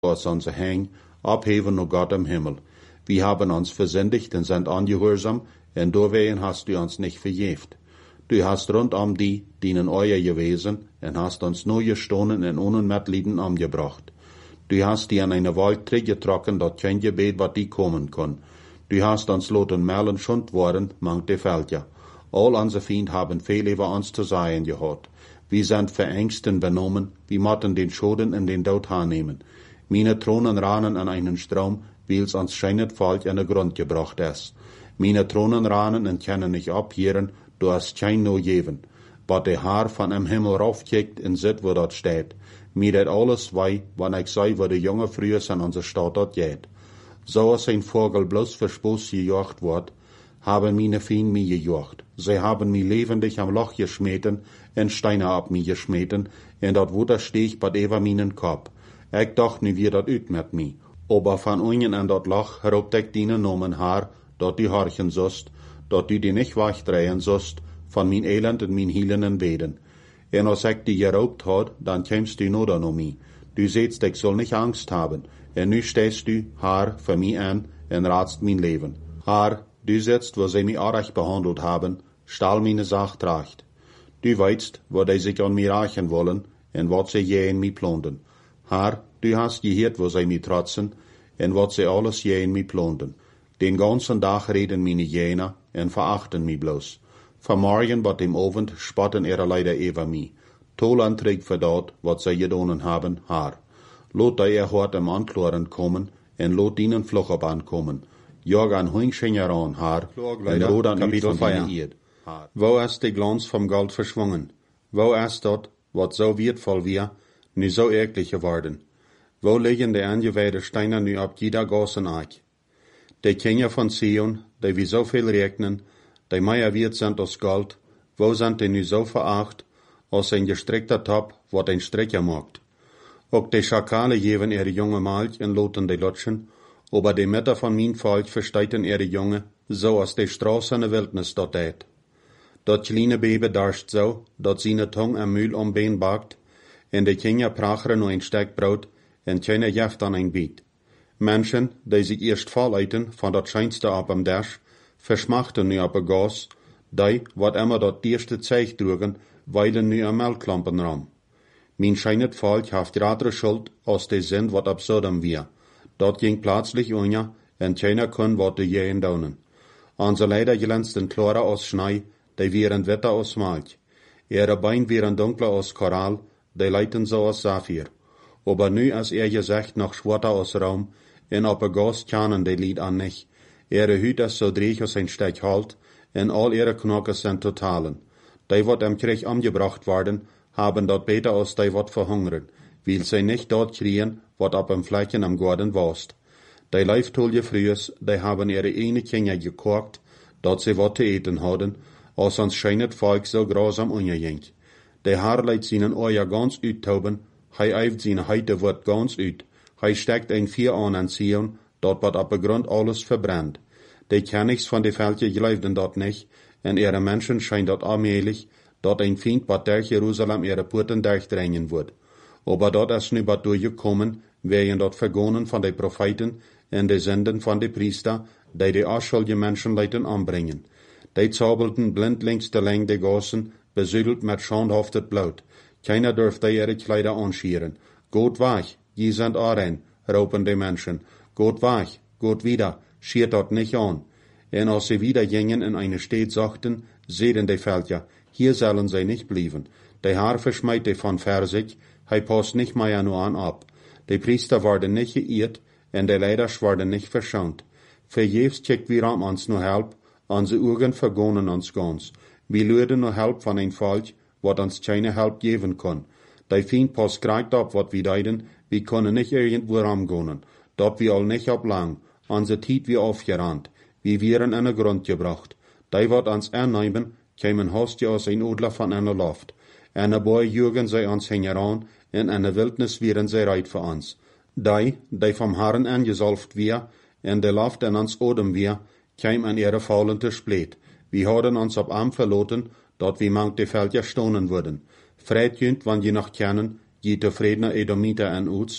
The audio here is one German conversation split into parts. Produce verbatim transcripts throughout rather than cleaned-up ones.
aus unser Hang, abheven nur Gott im Himmel. Wir haben uns versündigt und sind ungehorsam, und deswegen hast du uns nicht verjeft. Du hast rund um die, die in euer gewesen, und hast uns nur gestohlen und ohne Mitleiden umgebracht. Du hast die an eine Wald zurückgetrocken, dort kein Gebet, wat die kommen kann. Du hast uns loten melden schund worden, mangt de Felja. All unsere Feind haben viel über uns zu sagen gehabt. Wir sind verängst und benommen, wir motten den Schoden in den Tod annehmen. Meine Thronen ranen an einen Strom, weil's uns scheinet Volk in den Grund gebracht ist. Meine Thronen ranen und können nicht abhören, du hast kein no geben. Wat der Haar von am Himmel raufkickt und sit, wo dort steht. Mir det alles wei, wann ich sei, wo der junge früher an unserer Stadt dort geht. So als ein Vogel bloß für Spaß gejocht wird, haben meine Fien mir gejocht. Sie haben mir lebendig am Loch geschmeten und Steine ab mir geschmeten, und dort wo da steh ich bad über meinen Kopf. Ich dacht nie wie dat üt mit mi. Aber von unten an dat Loch robt ich dine Nomen haar, dort die horchen sost, dort du die nicht wachdrehen sost, von min Elend und min hielenden Beden. Und als ich die geraubt hat, dann kämst du nur noch mi. Du sehtst, ich soll nicht Angst haben. Und nu stehst du, Haar, für mi an, und ratst mein Leben. Haar, du sitzt, wo sie mich arg behandelt haben, stahl meine Sach tracht. Du weißt, wo die sich an mir rächen wollen, und wat sie je in mi plonden. Haar, du hast gehört, wo sie mi trotzen, und wat sie alles je in mi plonden. Den ganzen Tag reden meine Jener, und verachten mi bloß. Vanmorgen wat dem Abend spotten ihre leider über mi. Tolan trägt für dort, wat sie gedonen haben, Haar. Lot da ihr hort am Ankloren kommen, en lot ihnen Fluch ab ankommen. Jag an Hüngschenger an, Haar, en rot an Kapitel vier. Wo ist der Glanz vom Gold verschwungen? Wo ist dort, wat so wertvoll wir, nu so ärglich geworden? Wo liegen die angeweide Steine nu ab jeder Gassen eich? Die Kinder von Zion, die wie so viel regnen, die mehr wert sind als Gold, wo sind die nu so veracht, als ein gestreckter Top, wat ein Strecker macht? Auch die Schakale geben ihre junge Malch und loten die Lutschen, aber die Mütter von mein Volk versteiten ihre Junge, so als die Straße in der Wildnis dort ät. Dat kleine Baby darscht so, dat seine Tung am Mühl um Bein bakt, und die Kinder pracheren nur ein Stück Brot, und keine Jaft an ein Biet. Menschen, die sich erst vorleiten von dat Scheinste ab am Dash, verschmachten nu ab a Gas, die, wat immer dat erste Zeich trugen, weilen nu am Melkklampen ram. Min scheinet Volk haft radere Schuld, als die sind, wat absurdum wir. Dort ging plötzlich unja, en keiner kun wat de jähen daunen. Anse leider glänzten klarer aus Schnee, die wären Wetter aus Malch. Ihre Bein wären dunkler aus Korall, die leiten so aus Saphir. Aber nu als er gesagt noch schwarzer aus Raum, en op a Gas kanen die Lied an nicht. Ihre Hüt ist so dreich aus ein Stück Halt, en all ihre Knochen sind totalen. Die wat am Krieg umgebracht worden, haben dort beter aus die wat verhungern, weil sie nicht dort kriegen, wat ab am Flecken am Garten warst. Die Leiftolle frühs, die haben ihre eine Kinder gekocht, dort sie wat zu eten hadden, als uns scheinet Volk so grausam ungejink. Die Haar leit seinen Eier ganz uttauben, hei eift seine Heite wird ganz ut, hei steckt ein Vier an an Zion, dort wat ab Grund alles verbrennt. Die Kennigs von die Völker gleiften dort nicht, en ihre Menschen scheint dort allmählich, dort ein Feind bat der Jerusalem ihre Porten durchdrängen wird. Aber dort ist nu bat durchgekommen, werden dort vergonnen von den Propheten und die Sünden von den Priester, die die unschuldigen Menschenleuten anbringen. Die zaubelten blindlings de Länge der Gassen, besüdelt mit schandhaftet Blut. Keiner dürfte ihre Kleider anschieren. Geht weg, je sind Arein, raupen die Menschen. Geht weg, geht wieder, schiert dort nicht an. Und als sie wieder gingen in eine Stadt sagten, sehen die Völker, hier sollen sie nicht blieben. Der Herr verschmeit die von Versich, hei passt nicht mehr nur an ab. Die Priester werden nicht geirrt, und die Leider werden nicht verschont. Verjährs checkt wir am uns nur Help, unsere Augen vergonnen uns ganz. Wir lüden nur Help von ein Volk, wat uns keine Help geben kann. Die Feind passt greit ab, wat wir deiden, wir können nicht irgendwo ramgonen. Dort wir all nicht ablang, unsere Tiet wir aufgerannt, wir wären in den Grund gebracht. Die wat uns ernehmen, kämen Hostie aus ein Odler von einer Luft. Eine Boy jürgen sie uns heran, in einer Wildnis wären sie reit für uns. Die, die vom Herrn angesalft wir, in der Luft in uns Odem wir, käm an ihre faulende Splet. Wir haben uns ab Arm verloten, dort wie manch die Völker stonen würden. Freit jünd, wann je noch kennen, je zufriedener Edomiter an uns,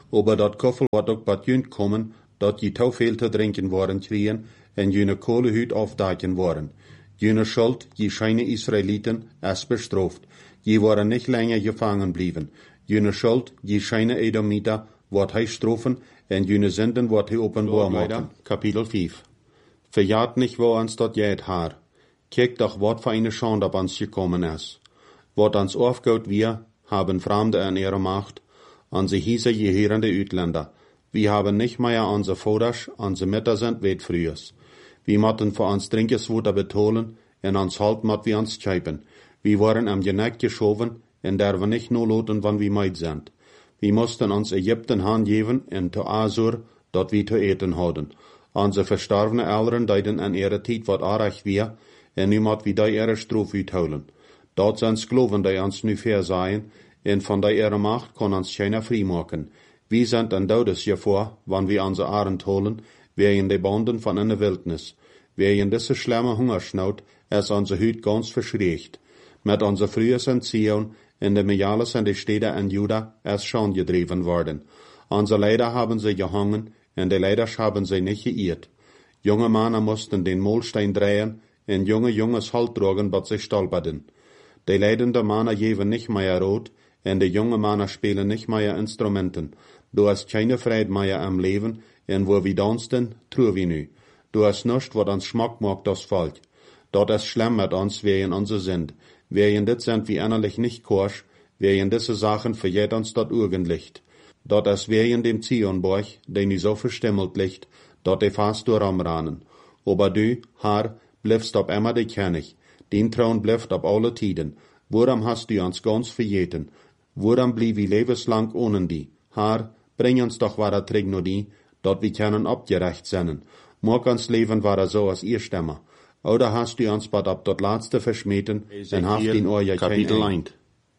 Aber dat koffel wat ook bat junt kommen, dat je te veel te drinken worden kriegen en jene kohlehut afdaken worden. Jene schuld, je scheine Israeliten, es bestraft. Je waren nicht länger gefangen blieben. Jene schuld, je scheine Edomiter, wat hij strafen, en jene Sünden wat hij openbaar maken. Kapitel vijf. Verjaat nicht, wo ans dat jät haar. Kijk doch, wat für eine Schande ab uns gekommen is. Wat ans aufgeht wir, haben Fremde in ihrer Macht, onze hiese gehörende Utländer. Wir haben nicht mehr onze Voders, onze Mütter sind weit frühers. Wir motten für uns Trinkeswater betolen, en ons halt mot wir uns scheipen. Wir waren am Geneck geschoven, en der wir nicht nur loten, wann wir meid sind. Wir mussten uns Ägypten handgeben, en zu Asur, dort wir zu eten hadden. Onze verstorbene Eltern deiden an ihre Tijd wat arg wir, en nu mot wir die ihre Strof uithouden. Dat zijn Skloven, die ons nu ver zijn, en van die ihre Macht kon ons keiner frei maken. Wir sind an Todes hiervor, wann wir onze Arend holen, wegen de Banden von einer Wildnis. Wegen diese schlimme Hungersnood ist onze Hüt ganz verschriegt. Mit onze frühes Entziehung in de Mejales en de Städte in Juda ist schon gedreven worden. Onze Leider haben sie gehangen, en de Leiders haben sie nicht geirrt. Junge Männer mussten den Mohlstein drehen, en junge Junges Halt tragen, wat sie stolperten. De leidende Männer geben nicht mehr rot, en de junge Männer spielen nicht mehr Instrumenten. Du hast keine Freude mehr am Leben, en wo wir dansten, true wir nu. Du hast nichts, wat uns Schmack macht, das Volk. Dort ist schlimm mit uns, wegen unser sind. Wegen dit sind wir innerlich nicht korsch, wegen diese Sachen verjährt uns dort Urgenlicht. Dort ist wegen dem Zionborg, den nu so verstimmelt liegt, dort de fast durchamranen. Aber du, Herr, bliffst ob immer de König. Den Traun blifft ob alle Tiden. Woran hast du uns ganz verjeten? Woran blieb wir lebenslang ohne die? Herr, bring uns doch wahre Träg nur die, dort wir können abgerecht sein. Mag uns Leben wahre so als ihr Stemmer. Oder hast du uns bad ab dort Letzte verschmeten, en haft in euer Kapitel eins.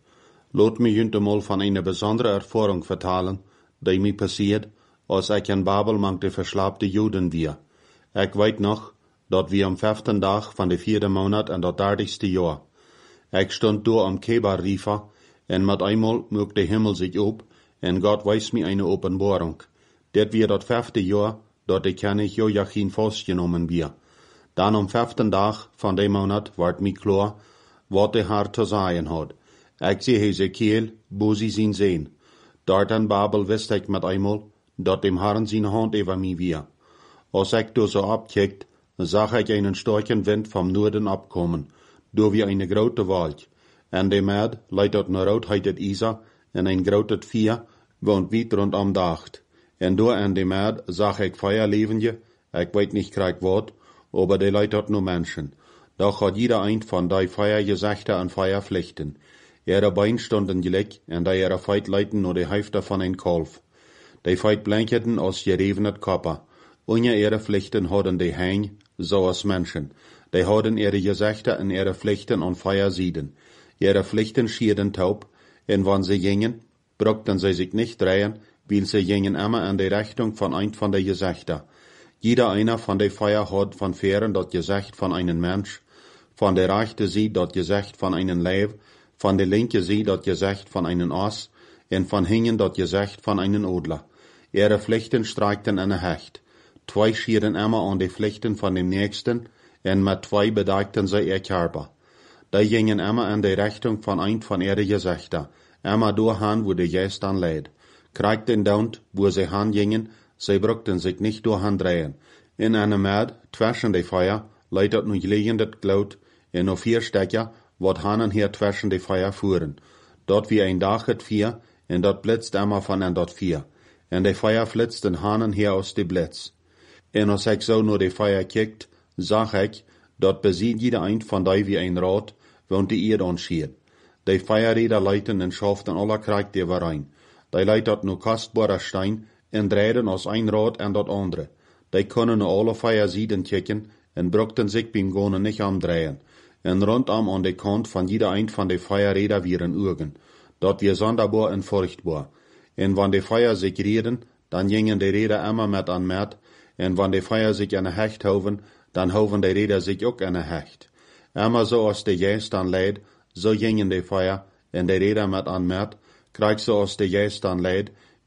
Lot mich jünt mal von einer besonderen Erfahrung vertalen, die mir passiert, als ich in Babel mang de verschlapte Juden wir. Ich weet noch, dat wir am fünften Tag von de vierde Monat an dat dertigste Jahr. Ich stond do am Kebar-Rifer, en mit einmal mögt de Himmel sich op, en Gott weist mir eine Offenbarung. Det wir dat fünfte Jahr, dat de König Joachim festgenommen wir. Dann am fünften Tag von dem Monat ward mir klar, wat de Herr zu sagen hat. Ich seh Hesekiel, wo sie ihn sehen. Dort in Babel wist ich mit einmal, dat dem Herrn seine Hand über mir wir. Als ich do so abkickt, sah ich einen starken Wind vom Norden abkommen, do wie eine grote Wald. En de Merd leitet naar roodheid het Isa, en ein grotet Vier wohnt weit rund am Dacht. En do en de Merd sah ich Feuerlevende, ich weet nicht krieg wat, aber de leitet nur Menschen. Doch hat jeder ein von die Feuergesächte an Feuerpflichten. Ihre Beine stunden gleich, en da ihre Feit leiten nur die Hälfte von ein Kalf. Die Feit blanketen aus gerevenet Kopper. Ohne ihre Pflichten hadden die Hein, so als Menschen. Die hadden ihre Gesächte en ihre Pflichten an Feuer sieden. Ihre Pflichten schierden taub, en wann sie gingen, brauchten sie sich nicht drehen, weil sie gingen immer in die Richtung von ein von der Gesächter. Jeder einer von der Feuer hat von Fähren das Gesächt von einem Mensch, von der rechten Seite das Gesächt von einem Leib, von der linken Seite das Gesächt von einem Ass, en von hinten das Gesächt von einem Odler. Ihre Pflichten streikten eine Hecht. Zwei schieren immer an die Pflichten von dem Nächsten, en mit zwei bedeckten sie ihr Körper. Die gingen immer in die Richtung von ein von ihre Gesächter, immer durchhan, wo der Geist dann lädt. Kriegten daunt, wo sie hingingen, sie brauchten sich nicht durchhan drehen. In einem Merd, zwischen die Feuer, leitet nun liegendes Glaut, in noch vier Stecker, wat hanen hier zwischen die Feuer fuhren. Dort wie ein Dach het vier, en dort blitzt immer von en dort vier. En die Feuer flitzt den hanen hier aus die Blitz. En als ich so nur die Feuer kickt, sag ich, dort besieht jeder ein von die wie ein Rad, wohnt die Erde anschiert. Die Feuerräder leiten en schaften aller Krieg die rein. Die leitet nur kostbarer Stein, en drehen aus ein Rad en dat andere. Die können nur alle Feuersieden kicken, en brauchten sich beim Gonen nicht andrehen. En rundam an die Kant von jeder ein von die Feuerräder wieren Urgen. Dort wir sonderbar en furchtbar. En wann die Feuer sich reden, dann gingen die Räder immer mit an Mert, en wann die Feuer sich an Hecht hoven, dann hoven die Räder sich auch an Hecht. Immer so als die Geist dann leid, so gingen die Feuer, en die Räder mit an Mert, krieg so als die Geist dann leid,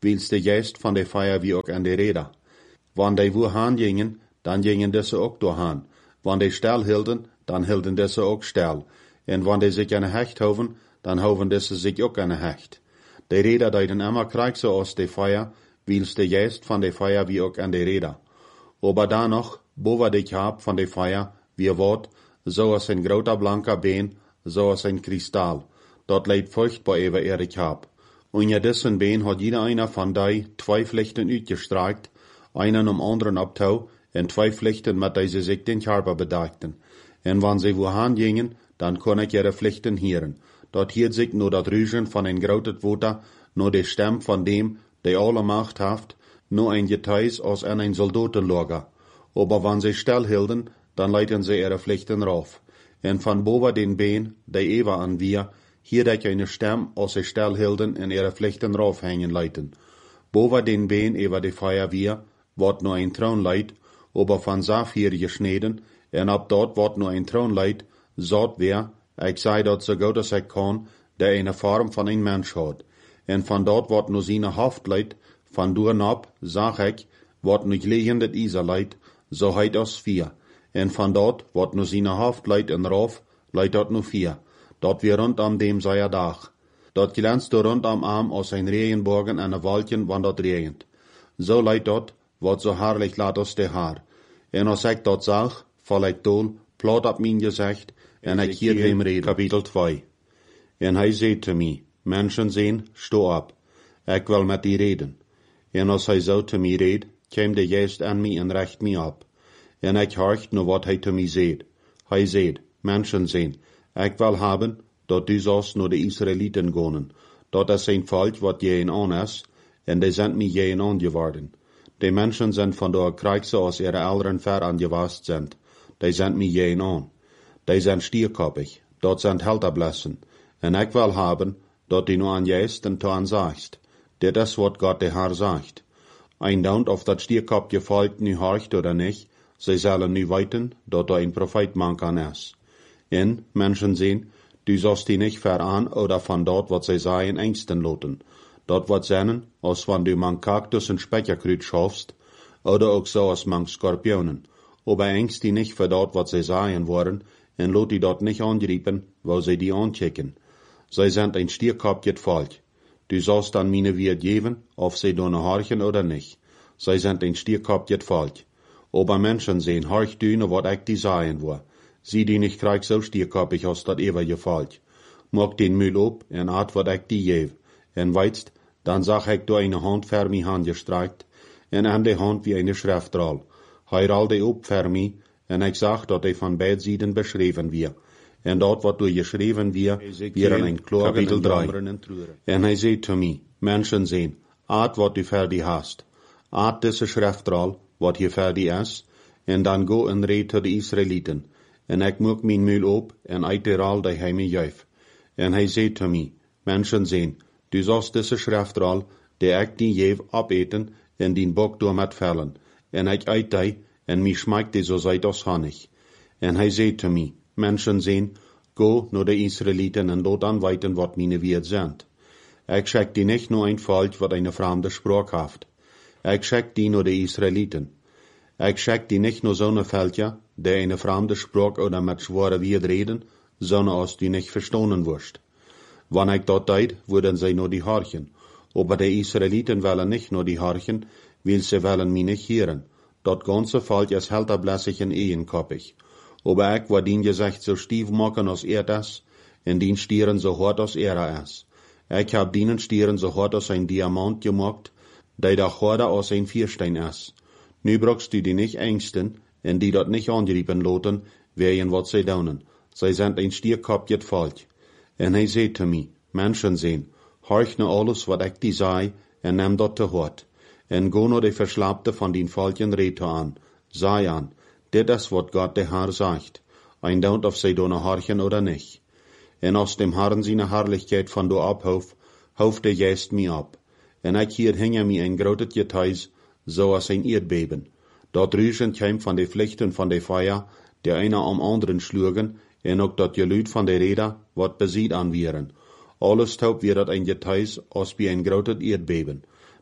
wils de juist van de feier wie ook aan de reda. Wann de wo haan gingen, dan gingen desse ook door haan. Wann de stel hielden, dan hielden desse ook stel. En wann de zich aan een hecht hoven, dan hoven desse zich ook aan een hecht. De reda deiden immer krijg zo als de feier, wils de juist van de feier wie ook aan de reda. Aber da noch, boven de hab van de feier, wie wordt, zoals een groter blanker been, zoals een kristal. Dat leidt furchtbar über Erik hab. Unter dessen Been hat jeder einer von die zwei Flechten uitgestreikt, einen um anderen abtau, en zwei Flechten mit die sie sich den Charber bedachten. En wann sie wohan gingen, dann kon ich ihre Flechten hören. Dort hielt sich nur dat Rüschen von ein grautet Water, nur de Stem von dem, der alle Macht haft, nur ein Geteis aus an ein Soldatenlager. Aber wann sie still hielden, dann leiten sie ihre Flechten rauf. En von boven den Been, der Eva an wir, hier dat eine Stem aus sie still hielden en ihre Flechten raufhängen leiten. Boven den Been über die Feier wir, wordt nur ein Thron leit, aber von Saphir geschneden, en ab dort wordt nur ein Thron leit, zot wer, ich sei dort so gut als ich kann, der eine Form von ein Mensch hat. En von dort wordt nur seine Haft leit, von dort ab, sag ich, wordt nur lehendet Isa leit, so heit aus vier. En von dort wordt nur seine Haft leit en rauf, leit dort nur vier. Dort wir rund am dem sei er Dach. Dort glänzt du rund am Arm aus ein Regenbogen an ein Waldchen, wann dort regnet. So leit dort, wat so herrlich laat aus de Haar. En als ik dat zag, val ik dol, plat op mijn gezicht, en ik hier hem reden. Kapitel twee. En hij zei te mij, mensen zien, sto op. Ik wil met die reden. En als hij zo te mij reed, kwam de geest aan mij en recht mij op. En ik hoort naar wat hij te mij zei. Hij zei, mensen zien, ik wil hebben, dat du zoals naar de Israëlieten gaan. Dat is een volk wat je aan is, en die zijn mij je aan geworden. Die Menschen sind von der Krieg so aus ihre Eltern verangewast sind. Die sind mir jen an. Die sind stierkoppig. Dort sind Helterblessen. En ich will haben, dort die nur an jäst und an sagst. Dit is wat Gott der Herr sagt. Ein Daunt auf dat stierkoppige Volk nu horcht oder nicht, sie sollen nu weiten, dort ein Prophet man kann es. En, Menschen sehen, du sollst die nicht veran oder von dort, wat sie sagen, ängsten loten. Dat wat zennen, als wann du man Kaktus en Speckerkrüt schaffst, oder auch so als man Skorpionen. Aber ängst die nicht für dort, wat sie sagen wollen, en lot die dort nicht angreifen, wo sie die anchecken. Sie sind ein stierkopfjes Volk. Du sollst dann meine Wirt geben, ob sie donne horchen oder nicht. Sie sind ein stierkopfjes Volk. Aber Menschen sehen, horch du nur wat ich die sagen will. Sie die nicht krieg so stierkopfig aus dat ewige Volk. Mag den Müll op, en at wat ich die geb. En weitst, dan zag ik door een hand ver mij hand gestreikt, en aan de hand wie een schriftrol. Hij rolde op ver mij, en ik zag dat hij van beide zijden beschreven weer. En dat wat door geschreven weer, weer een kloge en En hij zei te mij, mensen zien, aat wat u ver die hast. Aat deze schriftrol, wat je ver die is, en dan go en reed tot de Israëlieten. En ik moek mijn muil op, en uit de rol die hij mij juif. En hij zei te mij, mensen zien, du sollst diese Schriftrol, der ich die jev abeten, en den Bock door met vellen. En ik uit die, en mi schmeikt die so seit aus Honig. En hij zei te mij, Menschen sehen, go nur de Israeliten en lot anweiten, wat meine Wirt sind. Ik schick die nicht nur ein Volk, wat eine fremde Sprache haft. Ik schick die nur de Israeliten. Ik schick die nicht nur so ne Völker, der eine fremde Sprache oder mit schwere Wirt reden, sondern aus die nicht verstanden wirst. Wann ich dort deed, würden sie nur die horchen. Aber die Israeliten wollen nicht nur die horchen, weil sie wollen mich nicht hören. Dat ganze Volk ist helterblässig en ehenkoppig. Aber ich war dien gesagt so stief machen als er das, en dien stieren so hart als er is. Ich hab dienen stieren so hart als ein Diamant gemacht, die da harder als ein Vierstein is. Nu brauchst du die nicht ängsten, en die dort nicht angeriepen loten, wegen wat sie daunen. Sie sind ein stierkopfjes Volk. En hij zei te mij, mensen zien, horch naar alles wat ik die zei, en neem dat te hort. En go naar de verslapte van die volken reto aan, zei aan, dit is wat God de Herr sagt, ein daunt of zij donne horchen oder nicht. En als dem Herrn seine Herrlichkeit van do abhof, hof de geest mij ab. En ik hier hing mij een groot geteis, zo als een Erdbeben. Dat Rüschen kwam van de vlechten van de Feuer, der einer am anderen schlugen, en ook dat geluid van de Räder, wat besiet an wieren. Alles taub wird dat ein Geteis, als wie ein groot Erdbeben.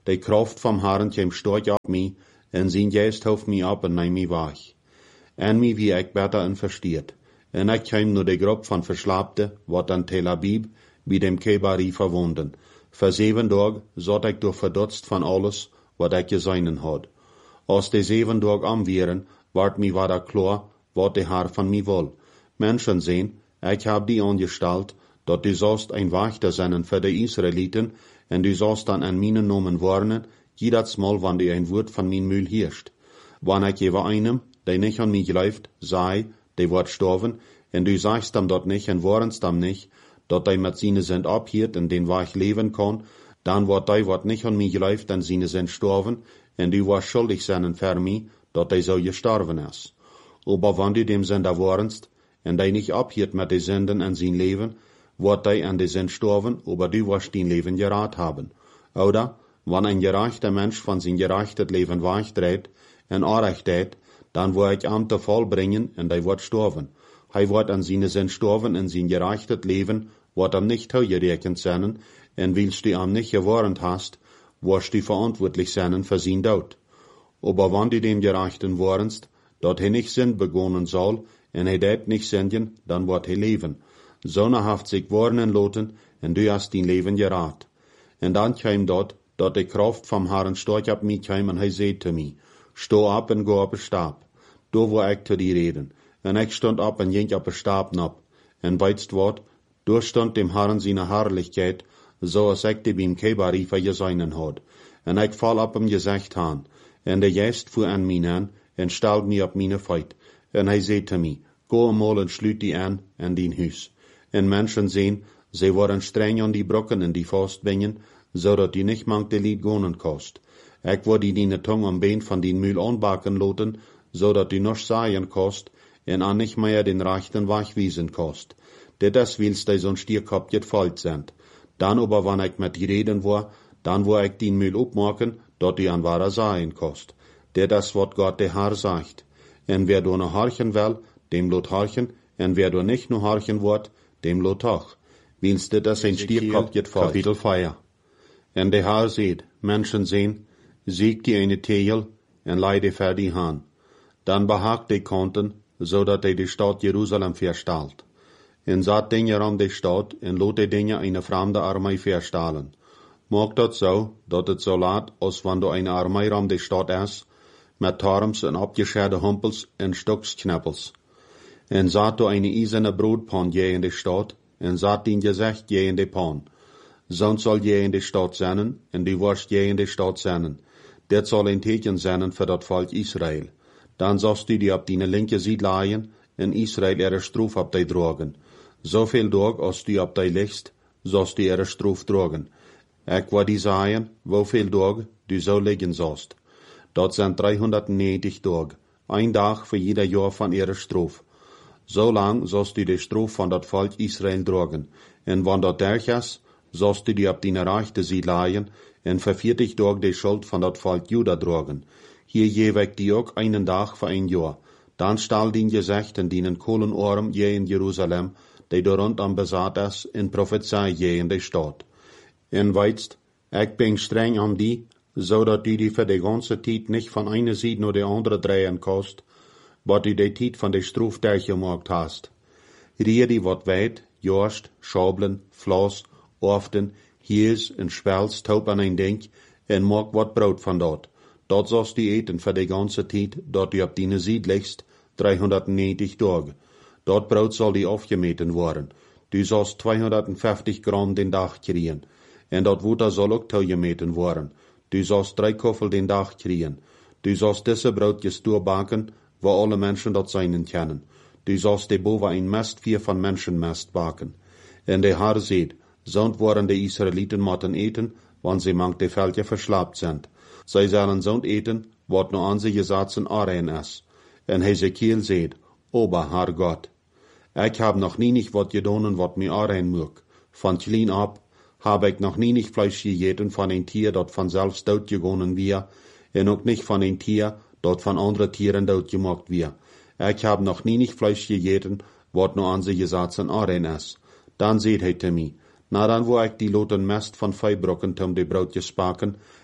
de kraft vom Herren kiem storch op mij, en zijn geest hoeft mij op en neem mij weg. En mij wie ik beter en versteert. En ik kiem nur de groep van Verslaapte, wat aan Tel Aviv, bij dem Kebari verwonden. Voor zeven dagen zat ik door verdutst van alles, wat ik gezien had. Als de zeven dagen amweren, werd mij wieder klar, wat de Herr van mij wil. Menschen sehen, ich hab die angestalt, dat du sollst ein Wächter sein für die Israeliten, en du sollst dann an meinen Namen warnen, jedes Mal, wann du ein Wort von mein Mühl hirst. Wann ich jewe einem, der nicht an mich läuft, sei, der wird sterben, en du sagst ihm dort nicht en warnst ihm nicht, dat der mit seine sind abhiert, in den ich leben kann, dann wird der, wat nicht an mich läuft, en seine sind sterben, en du wirst schuldig sein für mich, dat der so gestorben ist. Aber wann du dem Sünder warnst, en der nicht abhiert mit den Sünden an sein Leben, wird der an die Sünd sterben, aber du wirst dein Leben gerat haben. Oder, wenn ein gerechter Mensch von sein gerechtes Leben weichdreht, en Unrechtheit, dann wird ich Amte vollbringen, en der wird sterben. Er wird an seine Sünd sterben, in sein gerechtes Leben, wird ihm nicht zugerechnet sein, en willst du ihm nicht gewarnt hast, wirst du verantwortlich sein für sein Tod. Aber wenn du dem Gerechten warnst, dat er nicht Sünd begonnen soll, en hij dat nicht sündigen, dann wird er leben. Sonne haft sich warnen lassen, en du hast dein Leben gerat. En dann kam dort, dat de Kraft vom Herrn storch ab mich kam, en hij zei zu mir, steh ab en go op de Stab. Da wo ich zu dir reden. En ich stond ab en ging op de Stab nab. En weitst wat, da stond dem Herrn seine Herrlichkeit, so als ich die beim Kebari vergesehen had. En ich fall ab ihm gesagt han. En de Geist fuhr an mich an, en stellt mich op meine Feit. En hij zei zu mir, go einmal en sluit die an, en dien huis. En Menschen sehen, sie worden streng an die Brocken en die Faust bringen, zodat die nicht mank de Lied gonen kost. Ik word die die Tongue am Bein van die Mühl anbaken loten, zodat die noch sagen kost, en an nicht mehr den rechten Weg wiesen kost. Dit is wils die zo'n stierkop jet voll sind. Dan aber, wann ik met die reden war, dan wo ik die Mühl opmaken, dat die an wahrer sagen kost. Dit is wat Gott de Herr sagt. En wer du noch horchen will, dem lot horchen, en wer du nicht noch horchen wird, dem lot toch. Wils dit is een stierkop jet voll. Kapitel vier. En de Herr seht, Menschen sehen, siegt die eine Tegel, en leide für die Hand. Dann behagt die Konten, so dat die die Stadt Jerusalem verstalt. En zat Dinge rum die Stadt, en lot die Dinge eine fremde Armee verstalen. Maak dat so, dat het so laat, als wann du eine Armee rum die Stadt is, met Tarms en abgescherde Humpels en Stücksknappels. En zat du eine eiserne Brotpan je in die Stadt, en zat die Gezicht je in die Pan. Zo'n soll je in die Stadt zijn, en die worst je in die Stadt zijn. Dit zal een teken zijn voor dat volk Israël. Dan zost du die op die linke zijde laaien, en Israël er stroef op die drogen. Zoveel dag als du op die licht, zost du er stroef drogen. Ik wou die zeggen, hoeveel dag du zo liggen zost. Dat zijn driehonderdnegentig dagen, een dag voor jeder jaar van ihre stroef. Zo lang zost du de stroef van dat volk Israël drogen. En wanneer dat derg is, zost du die op die rechte zijde laaien, en voor veertig dagen de schuld van dat volk Juda drogen. Hier geef ik die ook einen dag voor een jaar. Dan stal dien gezegd en dienen kolenoorm je in Jeruzalem, die door rondom bezat is, en profetie je in de stad. En weitst, ik ben streng aan die, zodat du die voor de ganze tijd niet van ene zijde naar de andere draaien kost, wat du de tijd van de stroef dergemaakt hast. Rier die wat weit, jorst, schabelen, flas, often, hiers en spels taub aan een ding, en maak wat brood van dat. Dat zost du eten voor de ganze tijd, dat du op die zijde ligst, driehonderdnegentig dagen. Dat brood zal die afgemeten worden. Du zost tweehonderdvijftig gram den dag kriegen. En dat water zal ook toegemeten worden. Du zost drie koffel den dag kriegen. Du zost deze broodjes doorbaken, waar alle mensen dat zijn kennen. Du zost de boven een mest vier van mensenmest baken. En de Herr zegt, zo'n worden de Israëlieten moeten eten, want ze mank de velden verslaapt zijn. Zij zullen zo'n eten, wat nu aan ze gezatzen areen is. En Hezekiel zegt, Ober Herr Gott, ik heb nog nie nicht wat gedaan wat mir areen moet. Van klein ab, heb ik nog nie nicht Fleisch gegeten van een Tier, dat vanzelfs doodgegangen weer, en ook nicht van een Tier, dat van andere Tieren doodgemaakt weer. Ik heb nog nie nicht Fleisch gegeten, wat nu aan ze gezatzen areen is. Dan zegt hij te mij, na dan wo ik die loten mest van vijfbrokken om de broodjes baken,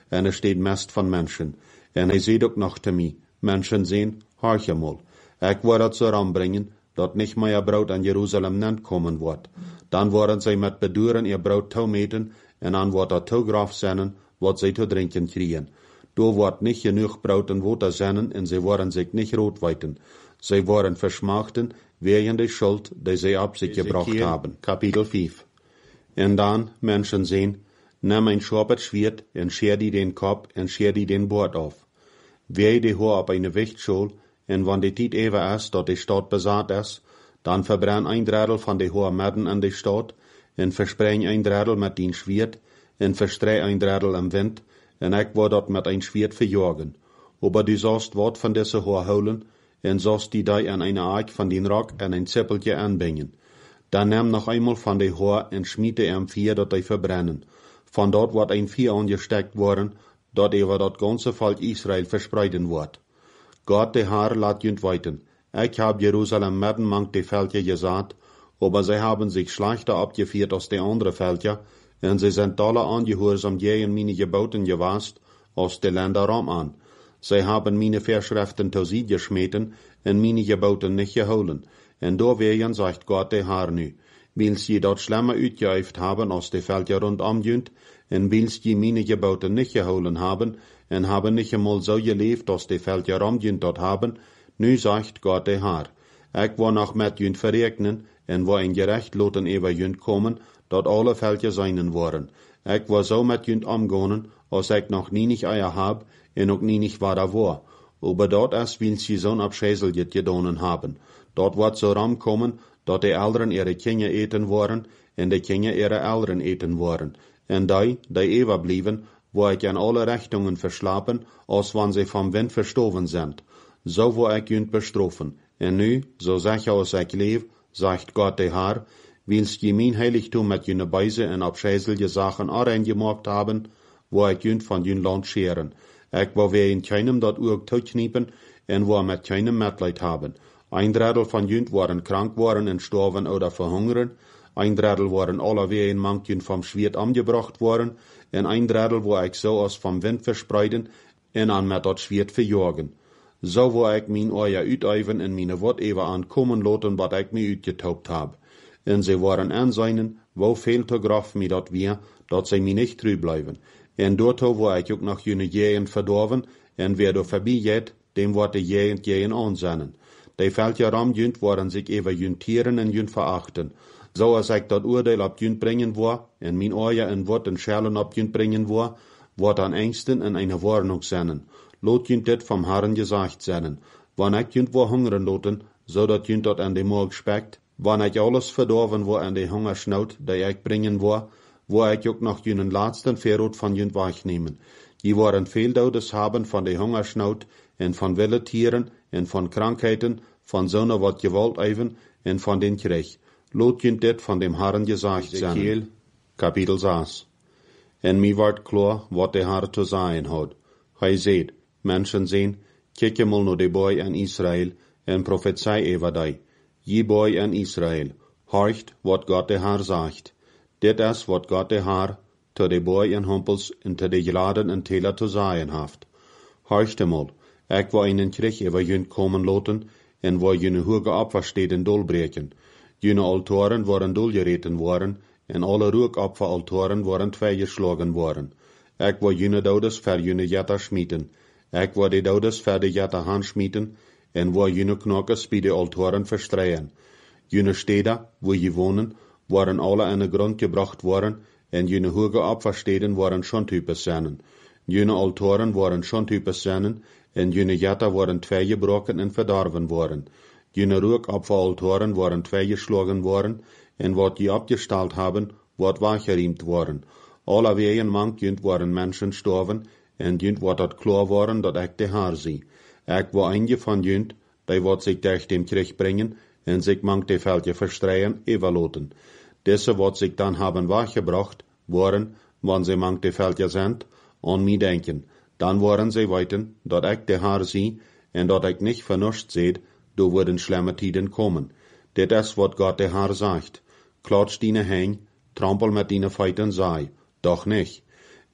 en er steht mest van mensen. En hij zei ook nog te mij, mensen zien, horch mal, ik word het zo ranbrengen, dat nicht meer brood aan Jeruzalem nent komen wordt. Dan worden zij met beduren ihr brood toemeten, en dan wordt er toegraf zenden, wat zij te drinken kriegen. Door wordt nicht genoeg brood en water zenden, en zij worden zich nicht roodwijten. Zij worden verschmachten, wegen de schuld, die zij op zich gebracht hebben. Kapitel vijf. En dan, mensen zien, neem een scherpet zwaard, en scheer die den kop, en scheer die den boord af. Wee die hoor op een wichtschol, en wanneer de tijd even is, dat de stad bezat is, dan verbrenn een drittel van de hoor midden in de stad, en verspreid een drittel met dien zwaard, en verstrei een drittel im wind, en ik word dat met een zwaard verjagen. Aber du sollst wat van deze hoor houden, en sollst die die an eine Eik von den Rock en ein Zippeltje anbringen. Dan neem noch einmal von de Haar en schmiete em vier, dat die verbrennen. Von dort wordt ein vier angesteckt worden, dat over dat ganze Volk Israel verspreiden wordt. Gott de Haar laat junt weiten. Ich hab Jerusalem mitten mank de Völker gesagt, aber sie haben sich schlechter abgeführt als die andere Völker, en sie sind doller angehorsam gegen meine Geboten gewast, als de Länder rum an. Sie haben meine Verschriften zu sie geschmeten, en meine Geboten nicht geholen. En doorwegen sagt Gott de Haar nu, wils je dat schlimmer uitgeüft haben als de Völker rundom junt, en wils je meine Geboten nicht geholen haben, en haben nicht einmal so gelebt, als de Völker rumjunt dat haben, nu sagt Gott de Haar, ik wil nog met junt verrekenen, en wil een gerecht loten over junt komen, dat alle Völker seinen worden. Ik wil zo met junt omgaan, als ik nog nie nicht eier hab, en ook nie nicht waar war. Aber dort is wils je zo'n abschäseljet gedonen haben. Dort wordt zo ramkomen, dat de Eltern ihre Kinder eten worden, en de Kinder ihre Eltern eten worden. En die, die ever blijven, wo ik in alle Richtungen verslapen, als wann sie vom Wind verstoven sind. So wo ik junt bestrafen. En nu, so sicher als ik leef, sagt Gott de Haar, wils je mijn heiligtum met june Beise en abschäselige Sachen areingemaakt haben, wo ik junt van jun land scheren. Ik wil weer in keinem dat oog toekniepen, en wo met keinem Mitleid haben. Ein Drittel von junt waren krank worden en storven oder verhungern, ein Drittel waren alle ween mank junt vom Schwert angebracht worden, en ein Drittel wo ik so als vom Wind verspreiden, en an met dat Schwert verjagen. So wo ik mijn oor uiteiven en meine Wort even aankomen loten wat ik me uitgetaupt hab. En sie waren aanzijnen, wo veel te graf me dat weer, dat zij me nicht trü blijven. En doorto wo ik ook nog june jeen verdorven, en wer do voorbij geht, dem wordt de jeen jeen aanzennen. Die Völker ram junt worden sich over juntieren en junt verachten. So als ik dat oordeel op junt brengen wor, en mijn oor en wort en schellen op junt brengen wor, wordt aan engsten en eine Warnung zenden. Lot junt dit vom Herren gesagt zenden. Wann ik junt wor hungeren loten, zodat junt dat aan de morg spekt, wann ik alles verdorven wor aan de hungersnood, die ik brengen wor, wo ik ook nog junen laatsten verrood van junt wegnemen. Je worden veel dodes haben van de hungersnood, en van wilde tieren, en van krankheiten, van zonne wat gewalt even, en van den Krieg. Lot junt dit van dem Herren gesagt zijn. Kapitel zes. En mi wordt klar wat de Herr te zeggen had. Hij zei, mensen zien, kijk mal naar de boy in Israël, en prophezei over die. Je boy in Israël, horcht wat God de Herr sagt. Dit is wat God de Herr te de boy en humpels en te de geladen en teler te zeggen haft. Horcht mal, ik wil in een Krieg over junt komen loten, en wil june hoge opfersteden dolbreken. June altoren worden dolgereten worden, en alle rookopferaltoren worden tweegeslagen worden. Ik wil june dodes ver june jetter schmieten. Ik wil de dodes ver de jetter hand schmieten, en wil june knokkers bij de altoren verstreien. June steden, wo je wonen, worden alle in de grond gebracht worden, en june hoge opfersteden worden schon types zijn. June altoren worden schon types zijn, en june jetter worden tweegebroken en verdorven worden. June rookopferaltoren worden tweegeslagen worden, en wat je opgesteld hebben, wordt weggeriemt worden. Alle wegen mank junt worden mensen storven, en junt wordt het klaar worden dat ik de Haar zie. Ik wil eentje van junt, die wordt zich durch dem Krieg brengen, en zich mank de Völker verstreien, evaluoten. Deze wordt zich dan hebben weggebracht worden, wanneer ze mank de Völker zijn, aan mij denken. Dan worden ze weten dat ik de Haar zie, en dat ik niet vernuscht zet, door worden schlimme tijden komen. Dit is wat God de Haar zegt. Klotsch dine heen, trampel met dine feiten sei, doch nicht.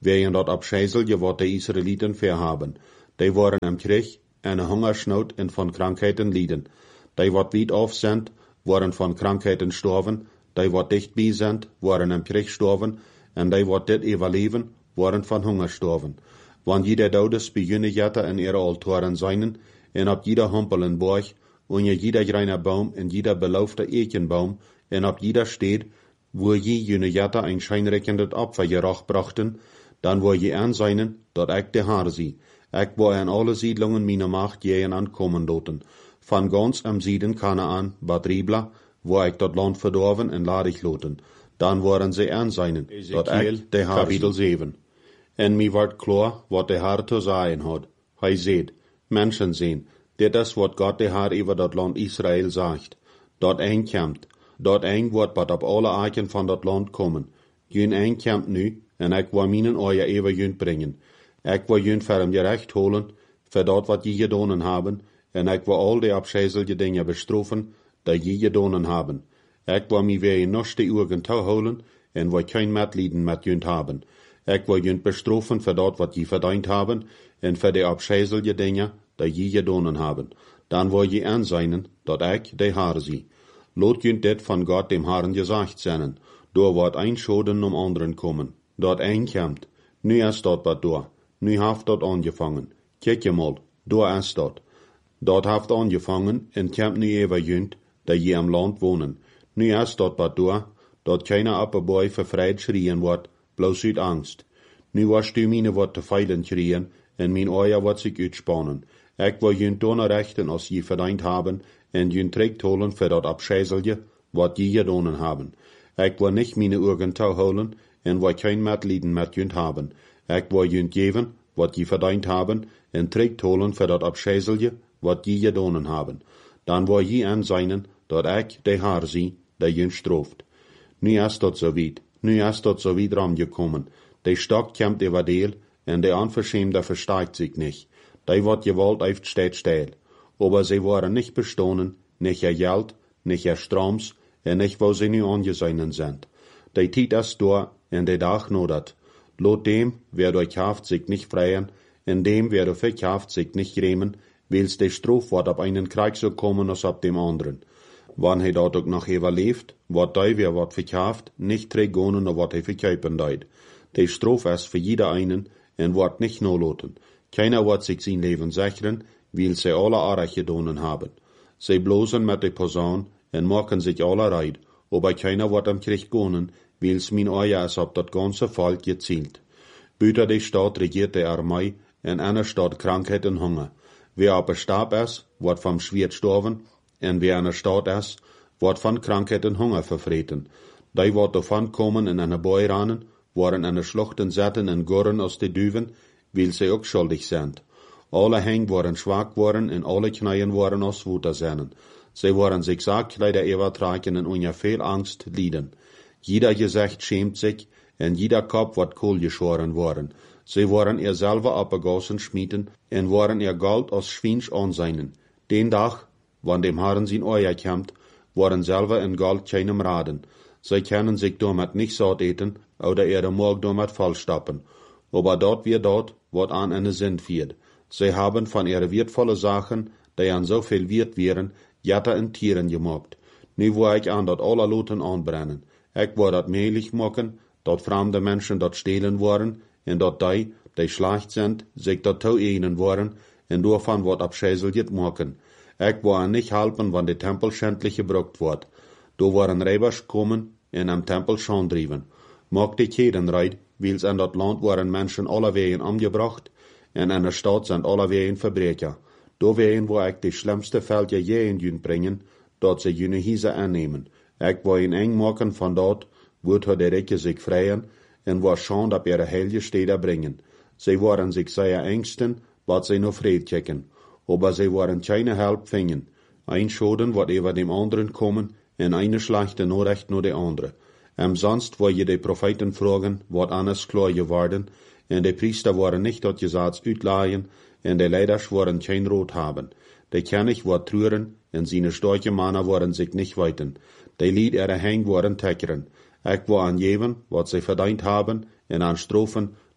wegen dat abscheiselje wat de Israeliten verhaben. Die waren am Krieg, eine Hungersnood en van Krankheiten lieden. Die wat weit auf sind, waren van Krankheiten gestorben. Die wat dichtbij sind, waren am Krieg gestorben. En die wat dit überleben, waren van Hunger gestorben. Wann jeder Dodes bei jene Jätter in ihre Altoren seinen, en ab jeder Humpel en Borg, und jeder greiner Baum en jeder belaufte Eichenbaum, en ab jeder steht, wo je jene Jätter ein scheinreckendet Opfer geroch brachten, dann wo je anseinen, dort ich de Haar sie. Ich wo an alle Siedlungen meiner Macht jähen ankommen doten. Von ganz am Süden Kanaan, Bad Ribla, wo ich dort Land verdorven en ladig loten. Dann waren sie anseinen, dort ich de Haar Kapitel sieben. En mi ward klar, wat de Haar zu sagen hat. Hij seht, Menschen sehen, dit is wat Gott de Haar über dat Land Israel sagt. Dort ein kämmt, dort ein wordt wat op alle Eichen van dat Land kommen. Jün ein kämmt nu, en ik wil minen euer ever jün bringen. Ik wil jün voor hem gerecht holen, voor dat wat je gedonen haben, en ik wil al die abscheiselje dingen bestrofen, dat je gedonen haben. Ik wil mi weer nog de uren toe holen, en wil kein medlieden met jün haben. Ik wil jün bestrofen voor dat wat je verdient haben, en voor de abscheiselje dingen, dat je gedonen haben. Dan wil je aanzijnen, dat ik de Haar zie. Lot jün dit van Gott dem Herrn gesagt zijn, door wat ein Schoden um anderen kommen. Dort ein kämmt, nu is dort wat door, nu haft dort angefangen. Kijk je mal, door is dort. Dort haft angefangen en kämmt nu ever jünt, dat je am Land wohnen. Nu is dort wat door, dort keiner Appenboy verfreit schrien wordt, bloos uit Angst. Nu was du mine wat te feilen schrien, en mijn oor wat zich uitspannen. Ik wil jünt donnerrechten als je verdient haben, en jünt trekt holen voor dat abscheiselje, wat je gedonen haben. Ik wil nicht mine Urgen toe holen, en wil kein medlieden met jünt haben. Ik wil jünt geven, wat je verdient haben, en trekt holen voor dat abscheiselje, wat je gedonen haben. Dan wil je aanzijnen, dat ik de Haar zie, dat jünt stroft. Nu is dat zo weit, nu is dat zo weit rangekommen. De Stock kämmt über deel, en de Unverschämte versteigt sich nicht. Die wat gewollt eift steht still. Aber sie waren nicht bestohlen, nicht ihr Geld, nicht ihr Stroms, en nicht wo sie nu angeseinen sind. Die Tiet ist da, en de Dag nodert. Lot dem, wer durch Haft sich nicht freien, en dem, wer durch Verkaft sich nicht grämen, wils de Strof wat ab einen Krieg so kommen als ab dem anderen. Wann he dort auch noch überlebt, wat die wer wat verkauft, nicht trägonen noch wat he verkaufen deit. De Strof ist für jeder einen, en wat nicht no loten. Keiner wat sich sein Leben sichern, weil sie alle Arach gedonen haben. Sie blosen mit de Posaun, en machen sich alle reit, aber keiner wat am Krieg gonen, weil's min Eier is op dat ganze Volk gezielt. Büter de Stadt regiert de Armee, en einer Stadt Krankheit en Hunger. Wer op een Stab is, wordt vom Schwert storven, en wer in een Stadt is, wordt van Krankheit en Hunger vervreten. Die wordt davon komen in eine Boy ranen, worden in de Schluchten zetten en gurren als de Düven, weil sie ook schuldig sind. Alle Hänge waren schwach worden en alle Kneien waren aus Wuter sennen. Sie waren sich Saakkleider übertragen en unter viel Angst lieden. Jeder Gesicht schämt sich, en jeder Kopf wird kohl geschoren worden. Sie waren ihr selber abgegossen schmieden, en waren ihr Gold aus Schwinsch anseinen. Den Tag, wann dem Herrn sein Euer kämmt, waren selber in Gold keinem Raden. Sie können sich damit nicht satt eten, oder ihre Morg damit vollstappen. Aber dort wie dort, wat an eine Sinn führt. Sie haben von ihren wertvollen Sachen, die an so viel wert wären, Jatter in Tieren gemobbt. Nu wo ich an dat alle Loten anbrennen. Ich wo dat mehlig machen, dat fremde Menschen dat stehlen waren, en dat die, die schlecht sind, sich dat toe einen waren, en davon wat abscheiseljet machen. Ich wo an nicht helpen, wann de Tempel schändlich gebrucht wordt. Do waren Räbers kommen, en am Tempel schon driven. Mag die Keden reit, weil's an dat Land waren Menschen alle wegen umgebracht, en in der Stadt sind alle wegen Verbrecher. Do wegen wo ich die schlimmste Fälle je in jün bringen, dort sie jüne Hiese annehmen. Ich wo ihn eng machen von dort, wird der Recke sich freien, en wo schon ab ihre Helge Städte bringen. Sie waren sich sehr ängsten, wat sie noch Fried checken. Aber sie waren keine Help fingen. Ein Schoden wat über dem anderen kommen, en eine schlechte Nachricht nur der andere. Am sonst wo je die Propheten fragen, wat anders klar geworden, en die Priester waren nicht dort Gesetz utleihen, en die Leiders waren kein Rot haben. Die König war trüren, en seine starke Männer waren sich nicht weiten. Die Lied ihre Hänge waren teckern. Ich war angeben, wat sie verdient haben, en an Strophen,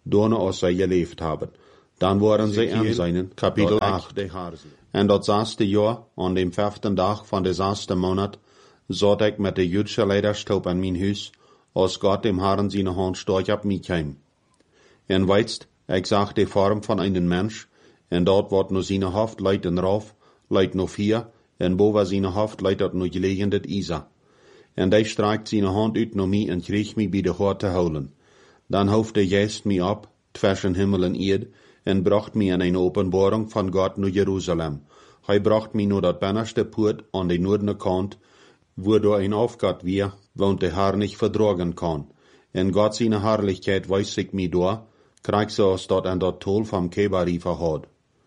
doorne als zij geleefd hebben. Dan waren zij aan zijn, kapitel acht. En dat zesde jaar, aan dem vijfde dag van de zesde maand, zat ik met de Joodse leiderschap aan mijn huis, als God dem Herren zijn hand storch op mij kwam. En weitst, ik zag de vorm van een mens, en dat wat no zijn hoofd leidt en rauf, leidt no vier, en boven zijn hoofd leidt dat no gelegen het Isa. En hij streikt zijn hand uit naar mij en kreeg mij bij de hoort te houden. Dan hoofd de geest mij op, zwischen Himmel en Erd, en bracht mij in een openbaring van God naar Jeruzalem. Hij bracht mij naar dat binnenste poort aan de noordelijke kant, wo door een aufgat weer, want de Herr niet verdragen kan. En God zijn herrlichkeit weist zich mij door, krijg zoals dat en dat tol van Kebari verhoud.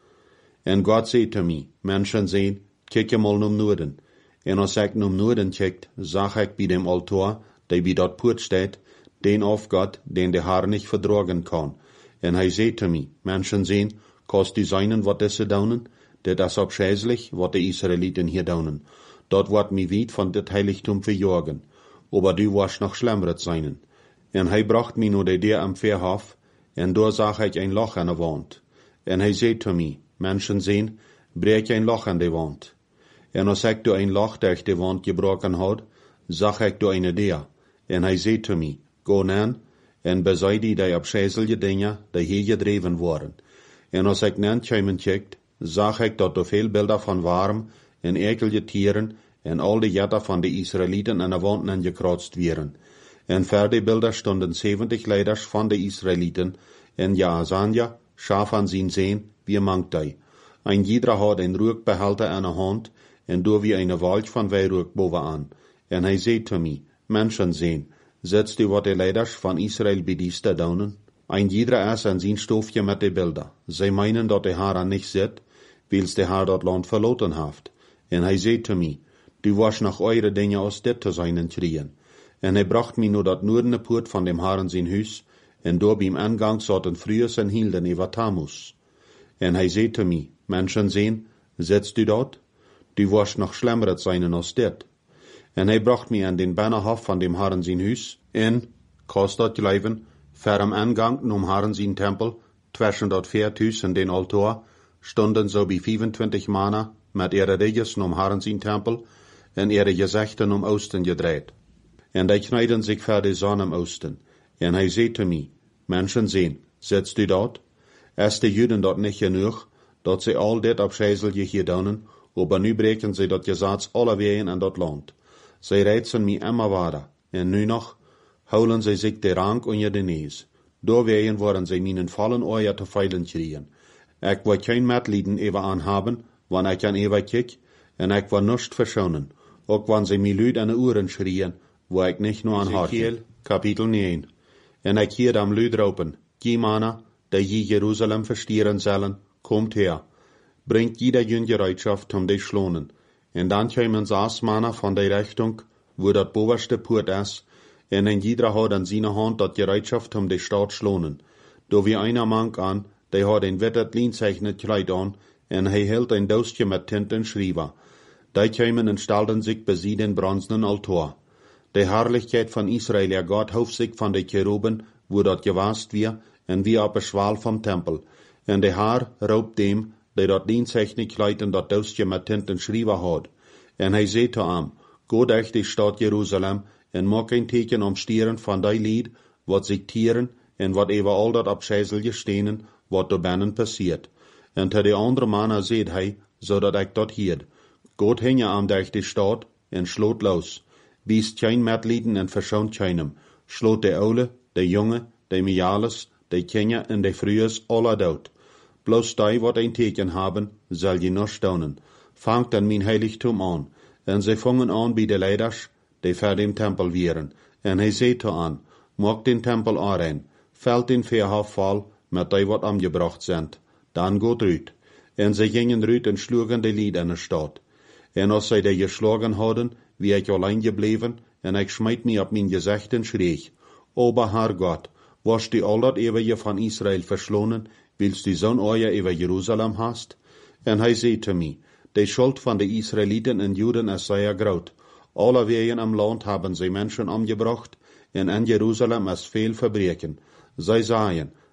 En God zei te mij, mensen zien, kijk je mal naar Noorden. En als ik naar Noorden kijkt, zag ik bij dem altaar, die bij dat poort staat, den aufgat, den de Herr niet verdragen kan. En hij zei te mij, mensen zien, kost u zijn wat deze doen, dit is abscheußlich, wat de Israëlieten hier doen. Dat wordt mij weit van dit heiligtum verjagen, aber du warst nog schlimmer zijn. En hij bracht mij naar de deur am Verhof, en daar zag ik een loch aan de wand. En hij zei te mij, mensen zien, breek een loch aan de wand. En als ik door een loch durch de wand gebroken had, zag ik door een deur. En hij zei te mij, go nan, en bezij die die abscheußliche dingen, die hier gedreven worden. En als ik nan kwam kijkt, zag ik dat er veel beelden van warm en ekelige tieren en al de jetten van de Israëlieten aan de wanden gekruist werden. En voor de beelden stonden zeventig leiders van de Israëlieten, en Jaazania, schaf aan zijn zeen, wie mangt hij. Ein jeder had een rookbehalter aan de hand, en door wie een walch van wijrook bovenaan. En hij zei te mij, mensen zien, setzt u wat de leiders van Israël bedieste doen? Ein jeder is aan zijn stoofje met de beelden. Zij meinen dat de Herr aan niet zit, wils de Herr dat land verloten heeft. En hij zei te mij, du was nog eure dingen als dit te zijn en trien. En hij bracht mij naar dat noordene poort van dem Herren zijn huis, en door beim aangang zaten Friers en hielden over Tamus. En hij zei te mij, mensen zien, setzt u dat? Du was nog schlimmer zijn als dit. En hij bracht mij aan den binnenhof van dem Herren zijn huis, en, kost dat geleven, ver am aangang nom Herren zijn tempel, zwischen dat Veerthuis en den altaar, stonden zo bij vijfentwintig mannen, met ihre ruggen nom Herren zijn tempel, en ihre gezichten om Oosten gedraaid. En die knijden zich voor de zon om Oosten. En hij zei te mij, mensen zien, setzt u dat? Is de Juden dat niet genoeg, dat ze al dit abscheußliche hier doen, aber nu breken ze dat gezats alle wegen in dat land. Zij reizen mij immer weiter, en nu nog, houden zij zich de rank onder de neus. Doorwegen worden zij mijn vallen oor te feilen kriegen. Ik wil geen medelijden even aanhaben, wanneer ik aan even kijk, en ik wil niets verschonen, ook wanneer zij mij luid aan de oren schreien, wo ik niet nur aan hart. Kapitel negen. En ik hier am luid roepen, die mannen, die je Jeruzalem verstieren zullen, komt her. Bringt jeder jün Gereitschaft um die schlonen. En dan komen zes mannen van de richting, wo dat bovenste poort is, en een jeder had aan zijn hand dat Gereitschaft um die stad schlonen. Do wie einer mank aan, die had een wittet lienzeichnet kleid aan, en hij hield een doosje met tint en schrijven. Die komen en stelden zich bij sie den bronzenen altaar. De herrlichkeit van Israël, ja God, hoofd zich van de cheruben, wo dat gewast weer, en wie op een schwaal vom tempel. En de Herr roopt dem, die dat lienzeichnet kleid en dat doosje met tint en schrijven had. En hij zei te hem, go durch die stad Jeruzalem, en maak een teken om stieren van die lied, wat zich tieren, en wat even al dat abscheußliche stenen, wat er binnen passiert. En te de andere mannen zei hij, zodat ik dat hield. Goed hing je aan durch die stad, en sloot los. Biest geen medlijden en verschoont keinem. Sloot de oude, de jonge, de mijales, de kinderen en de vrouwen alle dood. Bloos die wat een teken hebben, zal je nog staunen. Fangt dan mijn heiligtum aan. En zij vangen aan bij de leiders, die voor dem tempel wieren. En hij zei te aan, maak den tempel aanrein, velt den Verhof vol, met die wat aangebracht zijn. Dan gaat uit. En zij gingen uit en sloegen de lied in de stad. En als zij die geslagen hadden, wie ik alleen gebleven, en ik smijt mij op mijn gezicht en schreeg, Ober Herr Gott, was die al dat eeuwige van Israël verslonen, willst du zo'n oor over Jeruzalem hast? En hij zei te mij, de schuld van de Israëlieten en Juden is zeer groot. Alle wegen am land hebben zij mensen omgebracht, en in Jeruzalem is veel verbreken. Zij zeiden,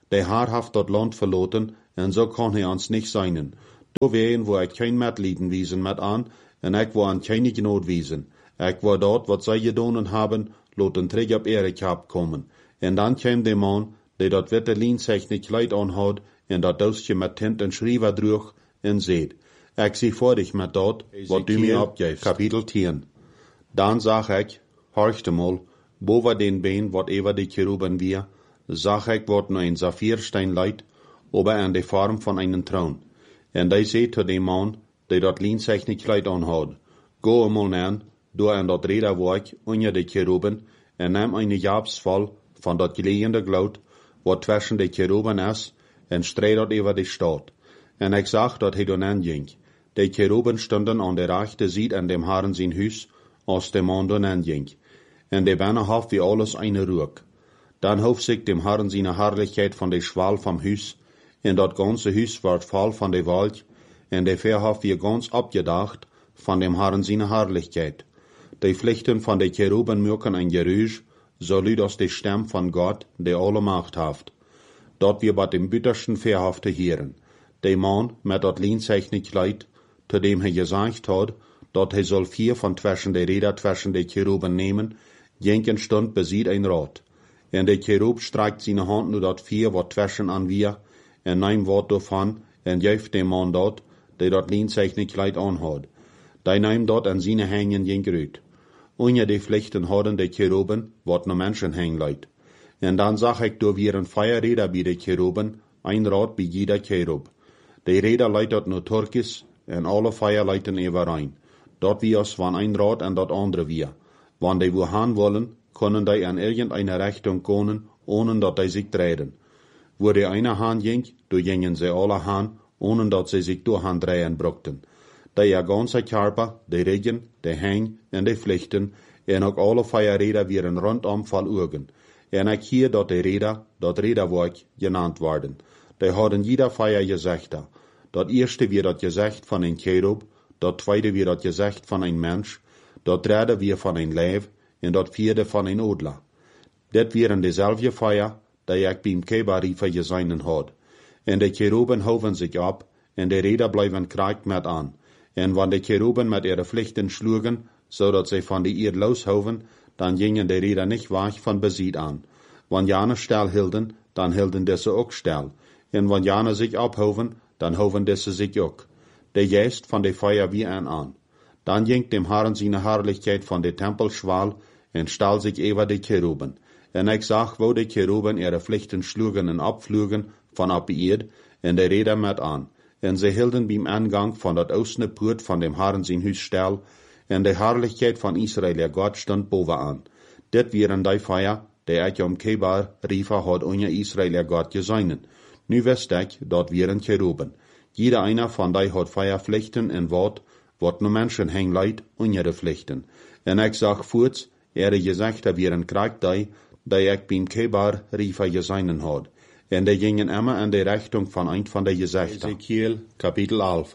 Der Haar haft dat Land verloten, en so kon hij ons nicht seinen. Do ween wo ik kein Medlieden wiesen met aan, en ik wo aan keine Genot wiesen. Ik wo dort, wat zij gedonen haben, loten terug op Erik hab kommen. En dan kwam de man, die dat witte lienzeichne Kleid aanhad, en dat doosje met tint en schriever droeg, en zeed, ik zie voor dich met dat, wat du mir abgeeft. Kapitel tien. Dan zag ik, horchte mal, boven den been, wat over de Cheruben weer, zag ik wat nu een Saphirstein leidt, ober aan de vorm van einen troon. En die zei tot de man, die dat lienzeichne Kleid aanhad, go eenmaal aan, door aan dat rederwerk onder de Cheruben, en neem een jabsval van dat geleende gloed, wat tussen de Cheruben is, en streed dat over de stad. En ik zag dat hij dan aanging. De Cheruben stonden aan de rechte zijde aan dem Herren zijn huis, als de man dan aanging. En de binnen had wie alles eine rook. Dan hoofd zich dem Herren zijn herrlichkeit van de schwal vom huis, en dat ganze huis werd vol van de wolk, en de ver had wie ganz abgedacht van dem Herren zijn herrlichkeit. De vlechten van de Cheruben merken een geruisch, so luid als de stem van Gott, der alle Macht haft. Dat wir bei dem bittersten Verhafte hieren. De man met dat lienzeichne Kleid, zu dem hij gesagt had, dat hij soll vier van zwischen de Räder zwischen de Cheruben nemen, jenken stund besiet ein Rad. En de Cherub streikt seine Hand nu dat vier wat zwischen an wir, en neem wat davon, en geeft dem man dat, der dat lienzeichne Kleid anhad. Die neem dat an seine Hängen jenk uit. Onder de vlechten hadden de Cheruben, wat no Menschen hängen leidt. En dan zag ik door weer een feierräder bij de Cheruben, ein Rad bij jeder Cherub. De Räder leidt dat no Turkis, en alle feier leiten overein. Dat wie als van ein Rad en dat andere weer. Wann die wo haan wollen, können die an irgendeine Richtung komen, ohne dat die sich drehen. Wo die eine haan ging, do gingen sie alle haan, ohne dat sie sich durch haan drehen brukten. Die ja ganze Körper, die Regen, die Hang en die Vlechten, en ook alle feierräder wieren rondom vol ogen. En ik hier dat de Räder, dat Räderwerk, genannt worden. Die hadden jeder Feier Gezichter. Dat eerste weer dat gezicht van een Cherub, dat tweede weer dat gezicht van een mens, dat derde weer van een leeuw, en dat vierde van een odler. Dit wieren dezelfde Feier, die ik beim Kebariefer gezeinen had. En de Cheruben hoven zich op, en de Räder blijven kraakt met aan. En wanneer de Cheruben met ihre Pflichten schlugen, zodat sie von de Eerd loshoven, dan gingen de Räder nicht weg von Besiet an. Wann jane stel hielden, dan hielden deze ook stel. En wann jane sich abhoven, dan hoven deze sich ook. De geest van de Feier wie an an. Dan ging dem Herren seine Herrlichkeit von de Tempel schwal, en stel sich über de Cheruben. En ik zag, wo de Cheruben ihre Pflichten schlugen en abflugen von ab Eerd, en de Räder met an. En ze hielden beim Angang von dat oostne Poort van dem Herren zijn huis stel, en de Herrlichkeit van Israel, der Gott, stond bovenaan. Dit wieren die Feier, die ik om Kebar riefer had onder Israel, der Gott, gezeinen. Nu wist ik, dat wieren Cheruben. Jeder einer van die had Feierpflichten en wat, wat no Menschen heng leidt onder de Pflichten. En ik zag voorts, ihre Gezichter wieren kraakt die, die ik beim Kebar riefer gezeinen had. En die gingen immer in de Richtung van een van de Gezichter. Ezekiel, Kapitel elf.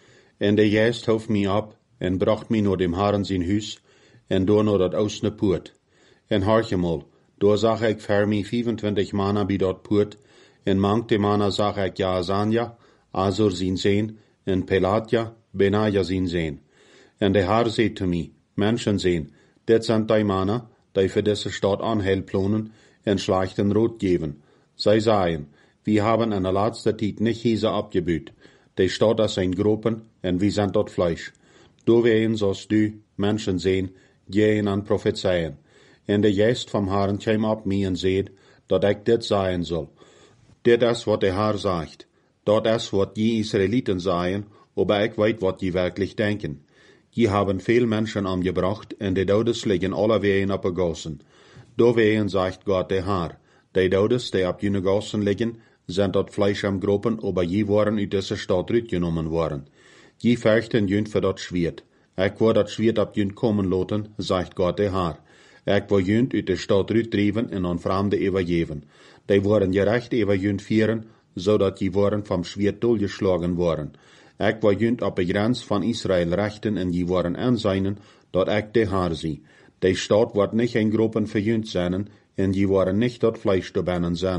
En de geest hoofd mij op, en bracht mij naar dem Herren zijn huis, en door naar dat oostne Poort. En horch mal, door zag ik voor mij vijfentwintig mannen bij dat Poort, en mankte mannen zag ik Jaazania, Azur zijn zeen, en Pelatia, Benaja zijn zeen. En de Herr zei te mij, Menschen zeen, dit zijn die mannen, die voor deze stad aanheil plonen, en schlechten Rot geven. Zij zeiden, wir haben in der laatste tijd nicht Hiese abgebüht. Die Stadt ist ein Gruppen, en wir sind dort Fleisch. Du wehen, sollst du, Menschen sehen, gehen an prophezeien. En de geest vom Herrn kwam op mij en zeid, dat ik dit zeggen soll. Dit is wat de Herr sagt. Dat is wat die Israeliten sagen, aber ich weet wat die wirklich denken. Die haben viel Menschen umgebracht, en de Dodes liggen alle ween op de Gassen. Du wehen, sagt Gott der Herr. Die Dodes, die op jene Gassen liggen, sind dort Fleisch am Gruppen, aber je waren uit deze stad uitgenomen worden. Je vechten jün für dat Schwert. Ik wil dat Schwert op jün kommen laten, sagt Gott der Herr. Ik wil jün uit de stad uitdrijven en aan Fremde übergeben. Die worden gerecht über jün vieren, zodat je worden vom Schwert durchgeschlagen worden. Ik wil jün op de grens van Israel rechten en je worden aanzien, dat ik de Herr zie. Die stad wordt nicht in Gruppen verjünt zijn, en je worden nicht dat Fleisch te binnen zijn.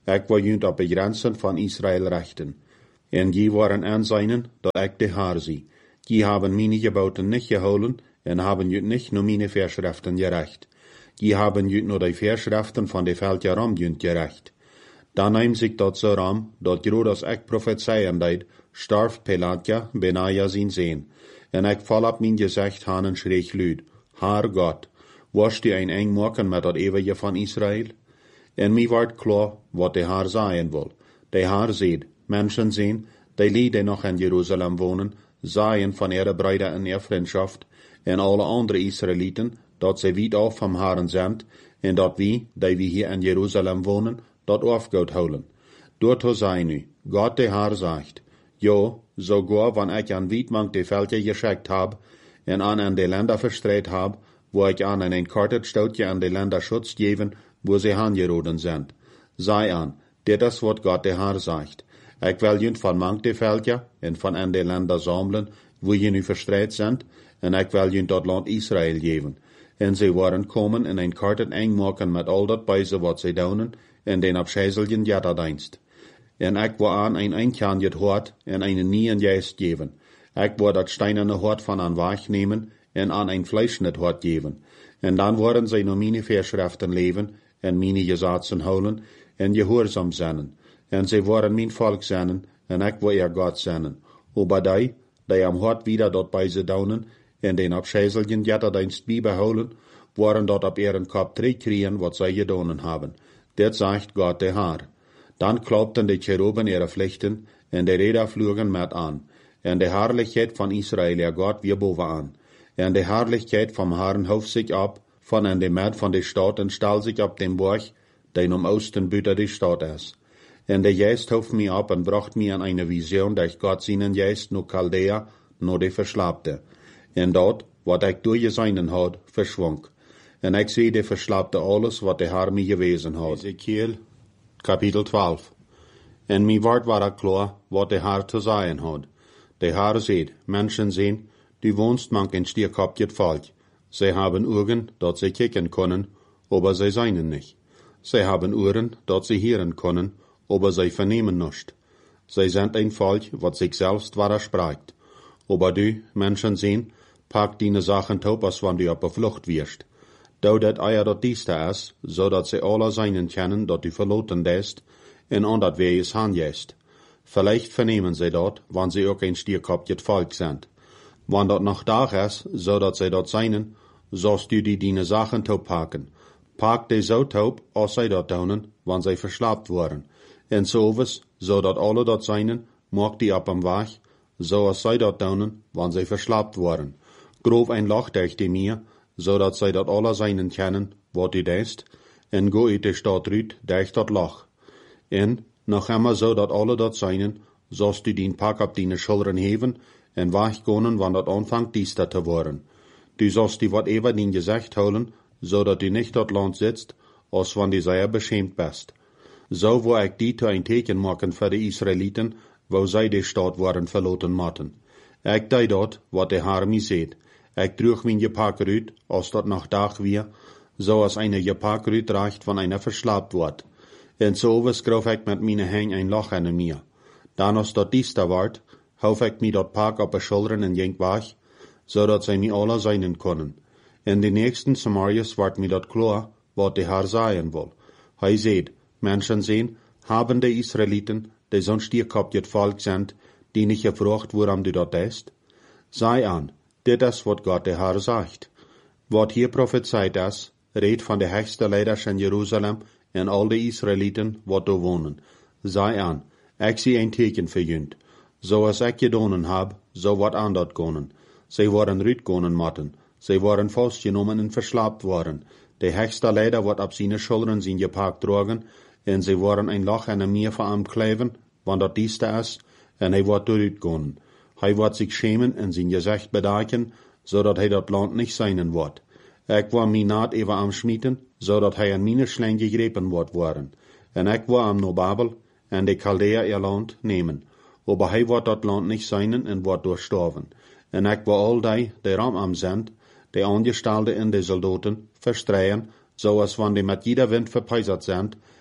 Ik wil junt op de grenzen van Israël rechten. En die waren aanzien dat ik de Haar zie. Die hebben mijn geboten niet gehouden en hebben junt niet naar mijn verschriften gerecht. Die hebben junt naar de verschriften van de veldje ram junt gerecht. Dan neemt zich dat zo ram, dat groot als ik profetieën deed, starf Pilatja benaja zijn zeen. En ik val op mijn gezicht aan en schreeg luid, Haar God, was die een eng maken met dat eeuwige van Israël? En mij wordt klaar wat de Haar zeggen wil. De Haar zegt, mensen zien, die lieden nog in Jeruzalem wonen, zeggen van ihre Brüder en ihre Vriendschaft, en alle andere Israëlieten, dat ze weit af van Haren zijn, en dat wie, die we hier in Jeruzalem wonen, dat afgoed houden. Doorto zei nu, God de Haar zegt, jo, sogar wanneer ik aan Wietmank de veldje geschickt heb, en aan aan de Länder verstreed heb, wo ik aan een kartet stootje aan de Länder Schutz geven, wo ze aangeroden zijn. Zei aan, dit is wat God de Haar zegt. Ik wil junt van mank de veldje, en van aan de Länder samelen, wo je nu verstreed zijn, en ik wil junt dat land Israël geven. En ze waren komen en een kartet eng maken met al dat bijze wat ze doen, en den abscheiseljen jatterdienst. En ik wil aan een eindkanjet hort en een nieuwen geest geven. Ik wil dat steinerne hort van aan weg nemen en aan een fleischnet hort geven. En dan worden zij naar mijn verschriften leven en mijn gezatzen houden en gehoorzaam zijn. En zij worden mijn volk zijn en ik wil ihr God zijn. Aber die, die am hort wieder dat bij ze doen en den abscheiseljen jatterdienst bijbehouden, worden dat op ihren kop terugkriegen wat zij gedaan hebben. Dit zegt God de Haar. Dan klopten de Cheruben ihre Pflichten, en de Räder flogen met aan. En de Herrlichkeit van Israël, ihr Gott, wir bovenaan. En de Herrlichkeit vom Herrn hof sich ab, von an de Met van de Stad, en stal sich op den Borg, den om Osten buiten de Stad is. En de Geist hof mij ab, en bracht mij aan eine Vision, dat Gott seinen Geist no Chaldea, no de verslapte. En dat, wat ik doorgezien had, verschwonk. En ik zie de verslapte alles, wat de Herr mij gewezen had. Ezekiel, Kapitel twaalf. En mij wordt waar klaar, wat de Herr te zeggen had. De Herr zegt, mensen zien, die woonst mank in stierkopjet volk. Zij hebben ogen, dat ze kijken kunnen, aber zij zijn niet. Zij hebben oren, dat ze hieren kunnen, aber zij vernemen nicht. Zij zijn een volk, wat zich selbst widerspricht. Aber du, mensen zien, pak die Sachen top, als wann du op de vlucht wirst. Do dat eier dat dieste is, zodat ze alle zijn kennen, dat du verloten dest, en aan dat wij is handjest. Vielleicht vernemen zij dat, wann ze ook een stierkopjet volk zijn. Wann dat nog dag is, zodat zij dat zijn, zost du die die Sachen top pakken. Pak die zo top, als zij dat doen, wann zij verslaapt worden. En zoveel, zodat alle dat zijn, maak die op hem weg, zoals zij dat doen, wann zij verslaapt worden. Grof een lach durch die mir, zodat zij dat alle zijn kennen, wat u deest, en go uit de stad uit, durch dat lach. En, nog immer zodat alle dat zijn, zost u dien pak op die schilderen heven, en wegkonen, wann dat aanvangt diester te worden. Du zost die wat even dien gezegd houden, zodat du nicht dat land sitzt, als wann die sehr beschämt bist. Zo wil ik die te een teken maken voor de Israëlieten, wo zij de stad worden verloten moeten. Ik deed dat, wat de Herr mij zegt. Ik droeg mijn gepak uit, als dat nog dag weer, zoals een gepak uitdraagt van een verslaapt wordt. En zo schroef ik met mijn hang een lach aan mir. Dan als dat diester wordt, hoef ik mij dat pak op de schilderen en ging weg, zodat zij mij alle zijn kunnen. En de nächsten Samarias wordt mij dat klaar, wat de Herr zeggen wil. Hij zegt, mensen zien, haben de Israëlieten, die zo'n stierkopjet volk zijn, die niet gevraagd waarom du dat deest? Sei aan, dit is wat God de Herr zegt. Wat hier prophezeit is, reed van de hoogste leiders in Jeruzalem en al de Israëlieten wat daar wonen. Sei aan, ik zie een teken voor junt. Zoals ik gedaan heb, zo wat aan dat konen. Zij worden uitkonen moeten. Zij worden vastgenomen en verslaapt worden. De hoogste leider wordt op zijn schilderen zijn gepakt drogen, en zij worden een lach en een meer van hem kleven, want dat dieste is, en hij wordt uitkonen. Hij wordt zich schämen en zijn gezicht bedekken, zodat hij dat land niet zijn wordt. Ik wil mij naad even am schmieten, zodat hij in mijn slang gegrepen wordt worden. En ik wil am naar Babel en de Chaldea ihr land nemen. Aber hij wordt dat land niet zijn en wordt doorstorven. En ik wil al die, die ram am zijn, de Angestellten en de soldaten, verstreien, zoals wann die met jeder wind verpeisert zijn,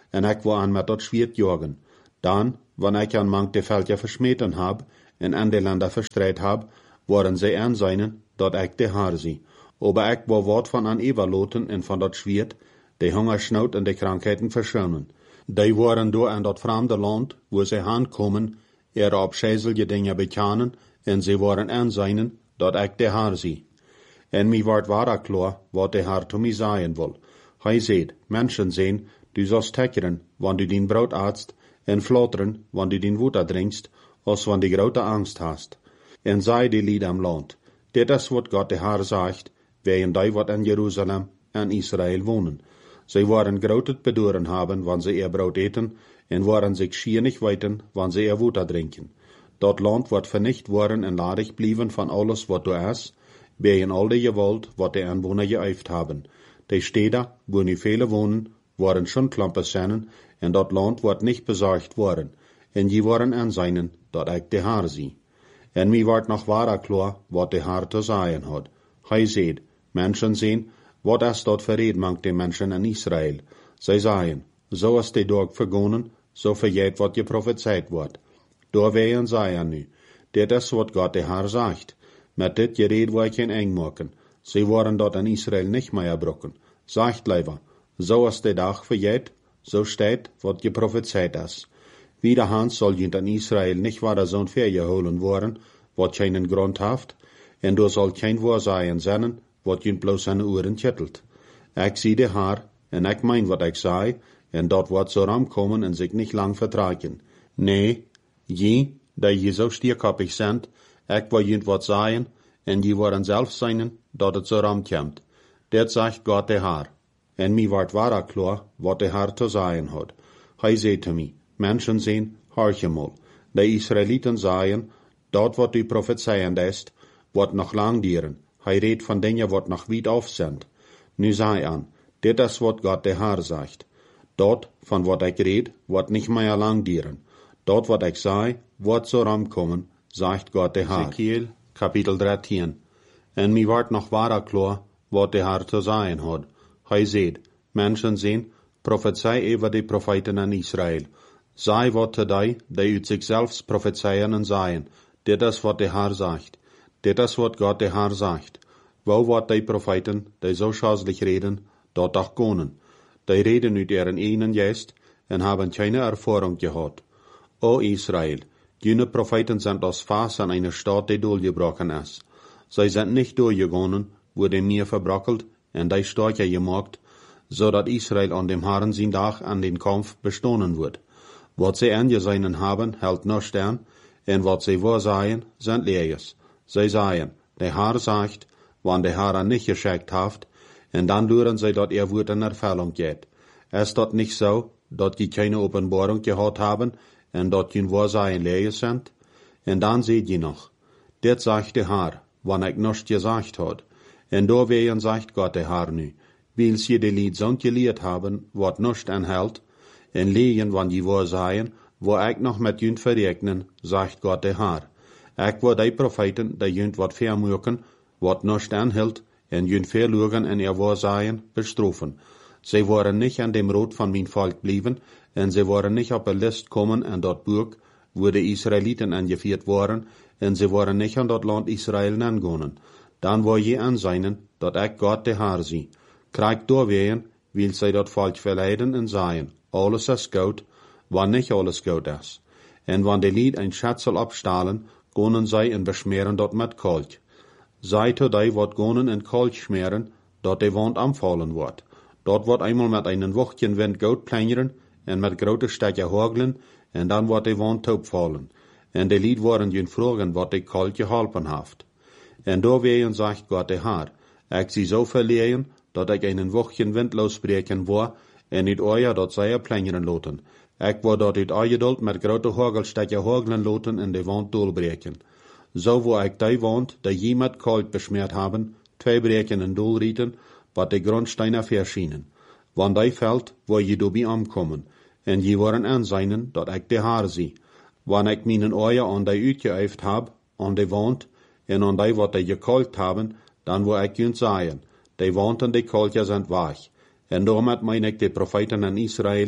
en ik wil aan met dat zwiert jagen. Dan, wanneer ik aan mank de veldje versmeten heb, en aan de landen verstrijd heb, worden zij aanzien dat ik de Heer zie. Aber ik wil wat van aan overloten en van dat zwiert, de hongersnood en de krankheden verschonen. Die worden door aan dat vreemde land, waar zij aankomen, ihre abscheuwelijke dingen bekennen, en zij worden aanzien dat ik de Heer zie. En mij wordt waar klaar wat de Heer te mij zeggen wil. Hij zegt, mensen zien, du sollst tekkeren, wanneer du din brood aatst, en flotteren, wanneer du din water drinkst, als wanneer du grote angst hast. En zei die lied am land, dit is wat God de Heer zegt, wegen die wat in Jeruzalem en Israël wonen. Zij worden groot bedoren hebben, wanneer ze ihr brood eten, en worden zich schier niet weten, wanneer ze ihr water drinken. Dat land wordt vernicht worden en ladig blijven van alles wat er is, wegen al de gewalt wat de aanwoner geëifd hebben. De steden, waar nu vele wonen, worden schon klampen zijn, en dat land wordt niet bezorgd worden, en die worden aanzien dat ik de Heer zie. En mij wordt nog waar klaar wat de Heer te zeggen had. Hij zegt, mensen zien, wat is dat verreed mank de mensen in Israël? Zij zeggen, zo is de dag vergonnen, zo vergeet wat je profeteerd wordt. Door wij zeggen nu, dit is wat God de Heer zegt. Met dit gereed wil ik geen eng maken. Zij worden dat in Israël niet meer gebroken. Zegt liever, zo is de dag vergeet, zo staat wat je profeteerd is. Wiederhand zal je in Israël niet waar zo'n vergeholen worden, wat geen grond heeft, en door zal geen woorzaien zijn, wat je bloos aan de oren tjittelt. Ik zie de Heer, en ik meen wat ik zei, en dat wordt zo ram komen en zich niet lang vertragen. Nee, je, die je zo stierkoppig zijn, ik wil je wat zeggen, en je worden zelf zijn, dat het zo ram komt. Dit zegt God de Heer. En mij wordt waar klaar, wat de Heer te zeggen had. Hij zei te mij, mensen zien, hoor je mal. De Israëlieten zeggen, dat wat u profetseien is, wordt nog lang dieren. Hij redt van dingen wat nog weit af zijn. Nu zei aan, dit is wat God de Heer zegt. Dat, van wat ik red, wordt niet meer lang dieren. Dat wat ik zei, wordt zo ram komen, zegt God de Heer. Ezekiel, kapitel dertien. En mij wordt nog waar klaar, wat de Heer te zeggen had. Hij zegt, mensen zien, profetei over de profeten in Israël. Zij wat te die, die uit zichzelf profeteien en zeggen, dit is wat de Heer zegt. Dit is wat God de Heer zegt. Wou wat die profeten, die zo schazelig reden, dat toch konen. Die reden uit ihren enen geest, en hebben keine ervaring gehad. O Israël, jene profeten sind als Fass an einer Stadt, die durchgebrochen ist. Zij sind nicht durchgegangen, wo dem Meer verbrockelt, en die Stärke gemacht, so dat Israel an dem Herrn sein Tag an den Kampf bestohnen wird. Wat sie angesehen haben, hält nicht an, en wat sie vorsagen, sind Leers. Sie sagen, der Herr sagt, wann der Herr nicht geschickt hat, en dann luren sie, dat er Wort in Erfüllung geht. Ist dat nicht so, dat die keine Offenbarung gehabt haben, en dat die Vorsagen Leers sind? En dann seht ihr noch, dit sagt der Herr, wann ich nicht gesagt hat. En doorwegen sagt Gott der Herr nu, weil sie die Lied so gelehrt haben, wat nicht anhält, en legen, wann die Vorsagen, wo ich noch mit jünd verregnen, sagt Gott der Herr. Ich will die Propheten, die jünd wat vermurken, wat nicht anhält, en jünd verlugen en ihr Vorsagen bestrafen. Sie wollen nicht an dem Rot von mein Volk blieben, en sie wollen nicht auf der List kommen an dort Burg, wo die Israeliten angeführt waren, en sie wollen nicht an dort Land Israel angehen. Dann will je ansehen, dat ich Gott der Herr sie. Kriegt doorwegen, will sie dat Volk verleiden en sagen, alles ist gut, wann nicht alles gut ist. En wann die Lied ein Schatzel abstahlen, gonen sie en beschmeren dort mit Kalk. Sei to die wat gonen en Kalk schmeren, dat die Wand anfallen wird. Dort wird einmal mit einem Wochtchen Wind gut plänjeren, en mit grote Stecken haglen, en dann wird die Wand taub fallen. En die Lied worden jün fragen, wat die Kalk geholpen haft. En doorwegen sagt Gott der Herr, ich sie so verlieren, dat ich einen Wochtchen Wind losbreken war, en niet euer dat zij plänjeren loten. Ik wil dat uit eugeduld met grote hagelstekken hagelen loten en de wand doorbreken. Zo wil ik die wand, die je met kalk besmeerd hebben, twee breken en doorrieten, wat de grondsteinen verschienen. Want die veld wil je doorby aankomen, en je worden aanzien dat ik de Heer zie. Wanneer ik mijn ogen aan die uitgeëifd heb, aan de wand, en aan die wat die gekalkt hebben, dan wil ik je zeggen, die wand en die kalkjes zijn weg. En daarmee meen ik de profeten in Israël,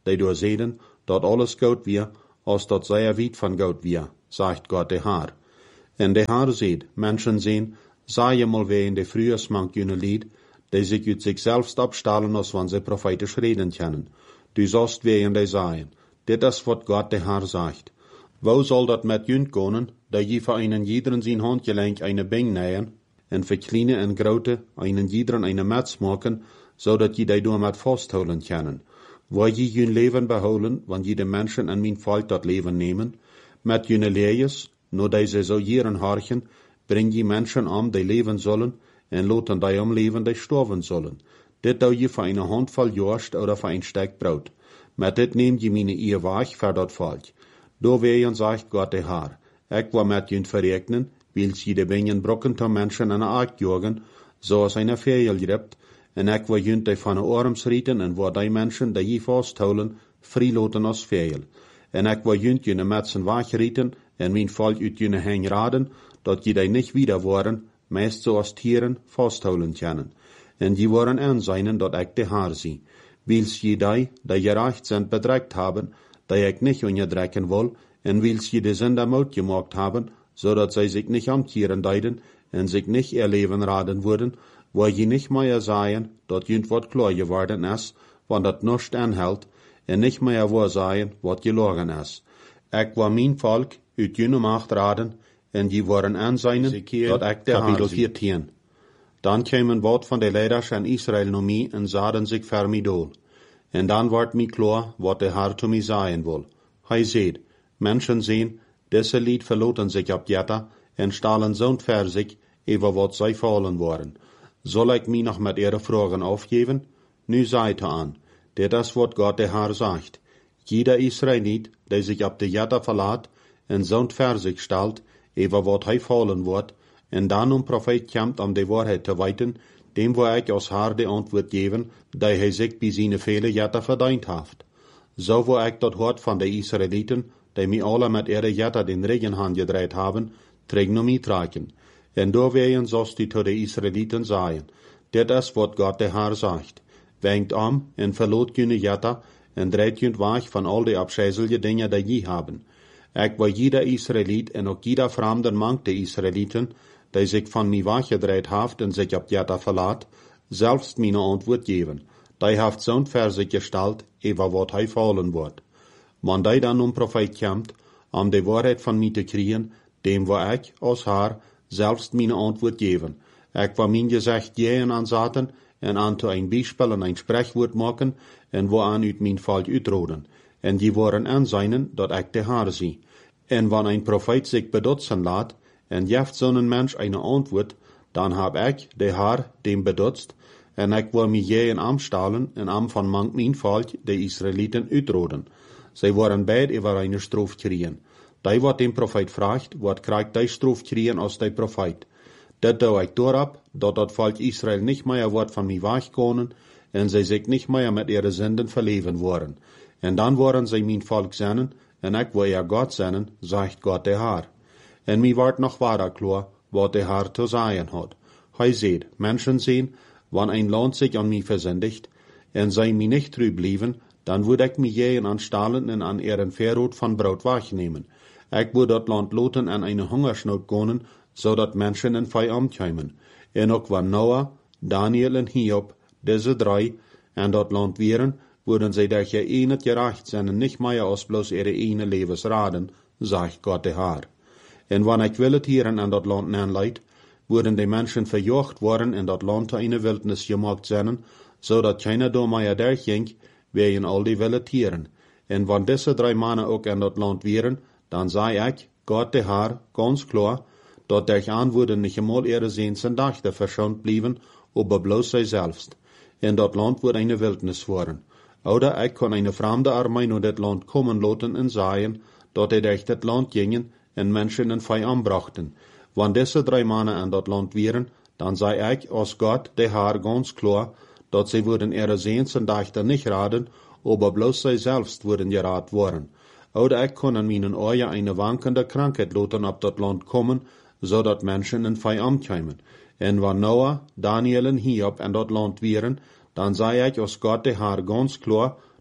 die door zeden, dat alles goud wir, als dat zij weit van goud wir, sagt Gott der Herr. En de Herr zegt, Menschen sehen, sei je mal wie in de frühers mank jene Lied, die sich uit sich selbst abstahlen, als wann sie prophetisch reden können. Du sollst wie in de sagen. Dit is wat Gott der Herr sagt. Wo soll dat met jünt gonen, da je voor einen jiederen zijn handgelenk eine Bing nähen, en voor kleine en grote einen jiederen eine Metz maken, zodat je die door met vasthouden können. Wo je jün leven behouden, wann je de Menschen en mijn volk dat leven nemen, met jüne lees, no die ze zo jeren harchen, bring je Menschen om die leven zullen, en loten die omleven die sterven zullen. Dit doe je voor een handvol jorst oder voor een stek brood. Met dit neem je mijn eer weg voor dat volk. Door weeën zegt God de Heer, ik wil met jün verrekenen, wils je de bingen brokken te Menschen en aak jogen, zoals een vegel ript, en ik wil jün die van de orms rieten en waar die Menschen die je vasthouden, vrijloten als vegel. En ik wil jün jüne metsen wegrieten, en mijn volk uit jüne heen raden, dat je die niet wieder worden, meest zoals tieren vasthouden kunnen. En die worden aanzien dat ik de Heer zie. Wils je die, die gerecht zijn bedreigt hebben, die ik niet onderdrekken wil, en wils je de Sünder mout gemaakt hebben, zodat zij zich niet omkeren deiden, en zich niet ihr Leben raden worden, waar je niet meer zeggen, dat jünt wat klar geworden is, want dat nichts aanhält, en niet meer waar zeggen, wat gelogen is. Ik wil mijn volk uit jüne macht raden, en die worden aanzien, dat ik de Kapitel veertien. Dan kwam een woord van de leiders in Israël naar mij en zaden zich voor mij doel. En dan wordt mij klaar wat de Herr zu mij zeggen wil. Hij zegt, Menschen zien, deze lied verloten zich op jetta en stalen zo'n ver zich, over wat zij vallen worden. Zal ik mij nog met ihre vragen aufgeven? Nu seid aan, dit is wat Gott de Herr sagt. Jeder Israelit, die sich op de jetta verlaat en zo'n ver zich stelt, over wat hij vallen wordt, en dan een profeet komt om de waarheid te weten, dem wil ik als Herr de antwoord geven, dat hij zich bij zijn vele jetta verdiend heeft. Zo wil ik dat hoort van de Israëlieten, die mij alle met ihre jetta den regen gedreid hebben, terug naar mij trekken. En doorwegen zoals die tot de Israëlieten zeggen, dit is wat God de Herr zegt. Wenkt om en verloot jene jetta en dreid jent weg van al de afscheidselijke dingen die je hebben. Ik wil jeder Israëliet en ook jeder vreemde mank de Israëlieten, die zich van mij weggedreid heeft en zich op jetta verlaat, zelfs mijn antwoord geven. Die heeft zo'n ver zich gesteld, over wat hij vallen wordt. Wanneer die dan een profeet komt, om de waarheid van mij te krijgen, dem wil ik, als haar, zelfs mijn antwoord geven. Ik wil mijn gezegd jeën aanzetten, en aan te een bijspel en een spreekwoord maken, en wo aan uit mijn volk uitroden. En die worden aanzien, dat ik de Heer zie. En wanneer een profeet zich bedotsen laat, en geeft zo'n mens een antwoord, dan heb ik, de Heer, dem bedotst, en ik wil mij jeën aanstellen, en am van mank mijn volk, de Israëlieten, uitroden. Zij worden beid over een stroof krijgen. Die wat dem profeet vraagt, wat krijgt die stroof krijgen als die profeet. Dat doe ik doorop, dat dat volk Israël niet meer wordt van mij wegkomen, en zij zich niet meer met ihre zenden verleven worden. En dan worden zij mijn volk zennen, en ik wil ihr God zennen, zegt God de Heer. En mij wordt nog waarder klaar, wat de Heer te zeggen had. Hij zegt, Menschen zien, wanneer een land zich aan mij verzendigt, en zij mij niet trouw blijven, dan würde ik mij jeën aanstellen en aan ihren verrood van brood wegnemen. Ik würde dat land loten en een hongersnood konen, zodat Menschen in vijand komen. En ook wanneer Noah, Daniel en Hiob, deze drie, en dat land wären, würden zij dat je een het gerecht zijn en niet meer als bloos ihre ene levens raden, zegt God de Heer. En wanneer ik wil het hier en dat land aanleid, würden die Menschen verjocht worden en dat land te een wildnis gemaakt zijn, zodat keiner door meer durchging, wegen al die wilde tieren. En wanneer deze drie mannen ook in dat land wären, dan zei ik, God de Heer, ganz klar, dat der aan würden nicht einmal ihre sehnsten Dachte verschont blieben, aber bloß zij selbst. En dat land wordt eine wildnis worden. Oder ik kon eine fremde Armee naar dat land kommen laten en zeggen, dat die durch dat land gingen en Menschen in vijand brachten. Wanneer deze drie mannen in dat land wären, dan zei ik als God de Heer ganz klar, dat zij würden ihre sehnsten Dachte nicht raden, aber bloß zij selbst würden geraad worden. Oder ik kon in mijn ogen eine wankende Krankheit laten op dat land kommen, zodat Menschen in vijand komen. En wanneer Noah, Daniel en Hiob in dat land wären, dan zei ik als God de Heer ganz klar,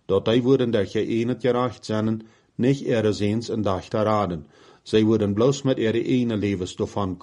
dort die würden der geënet gerecht zijn, nicht ihre Sehns in Dacht raden. Sie würden bloß mit ihre eigene Levens davon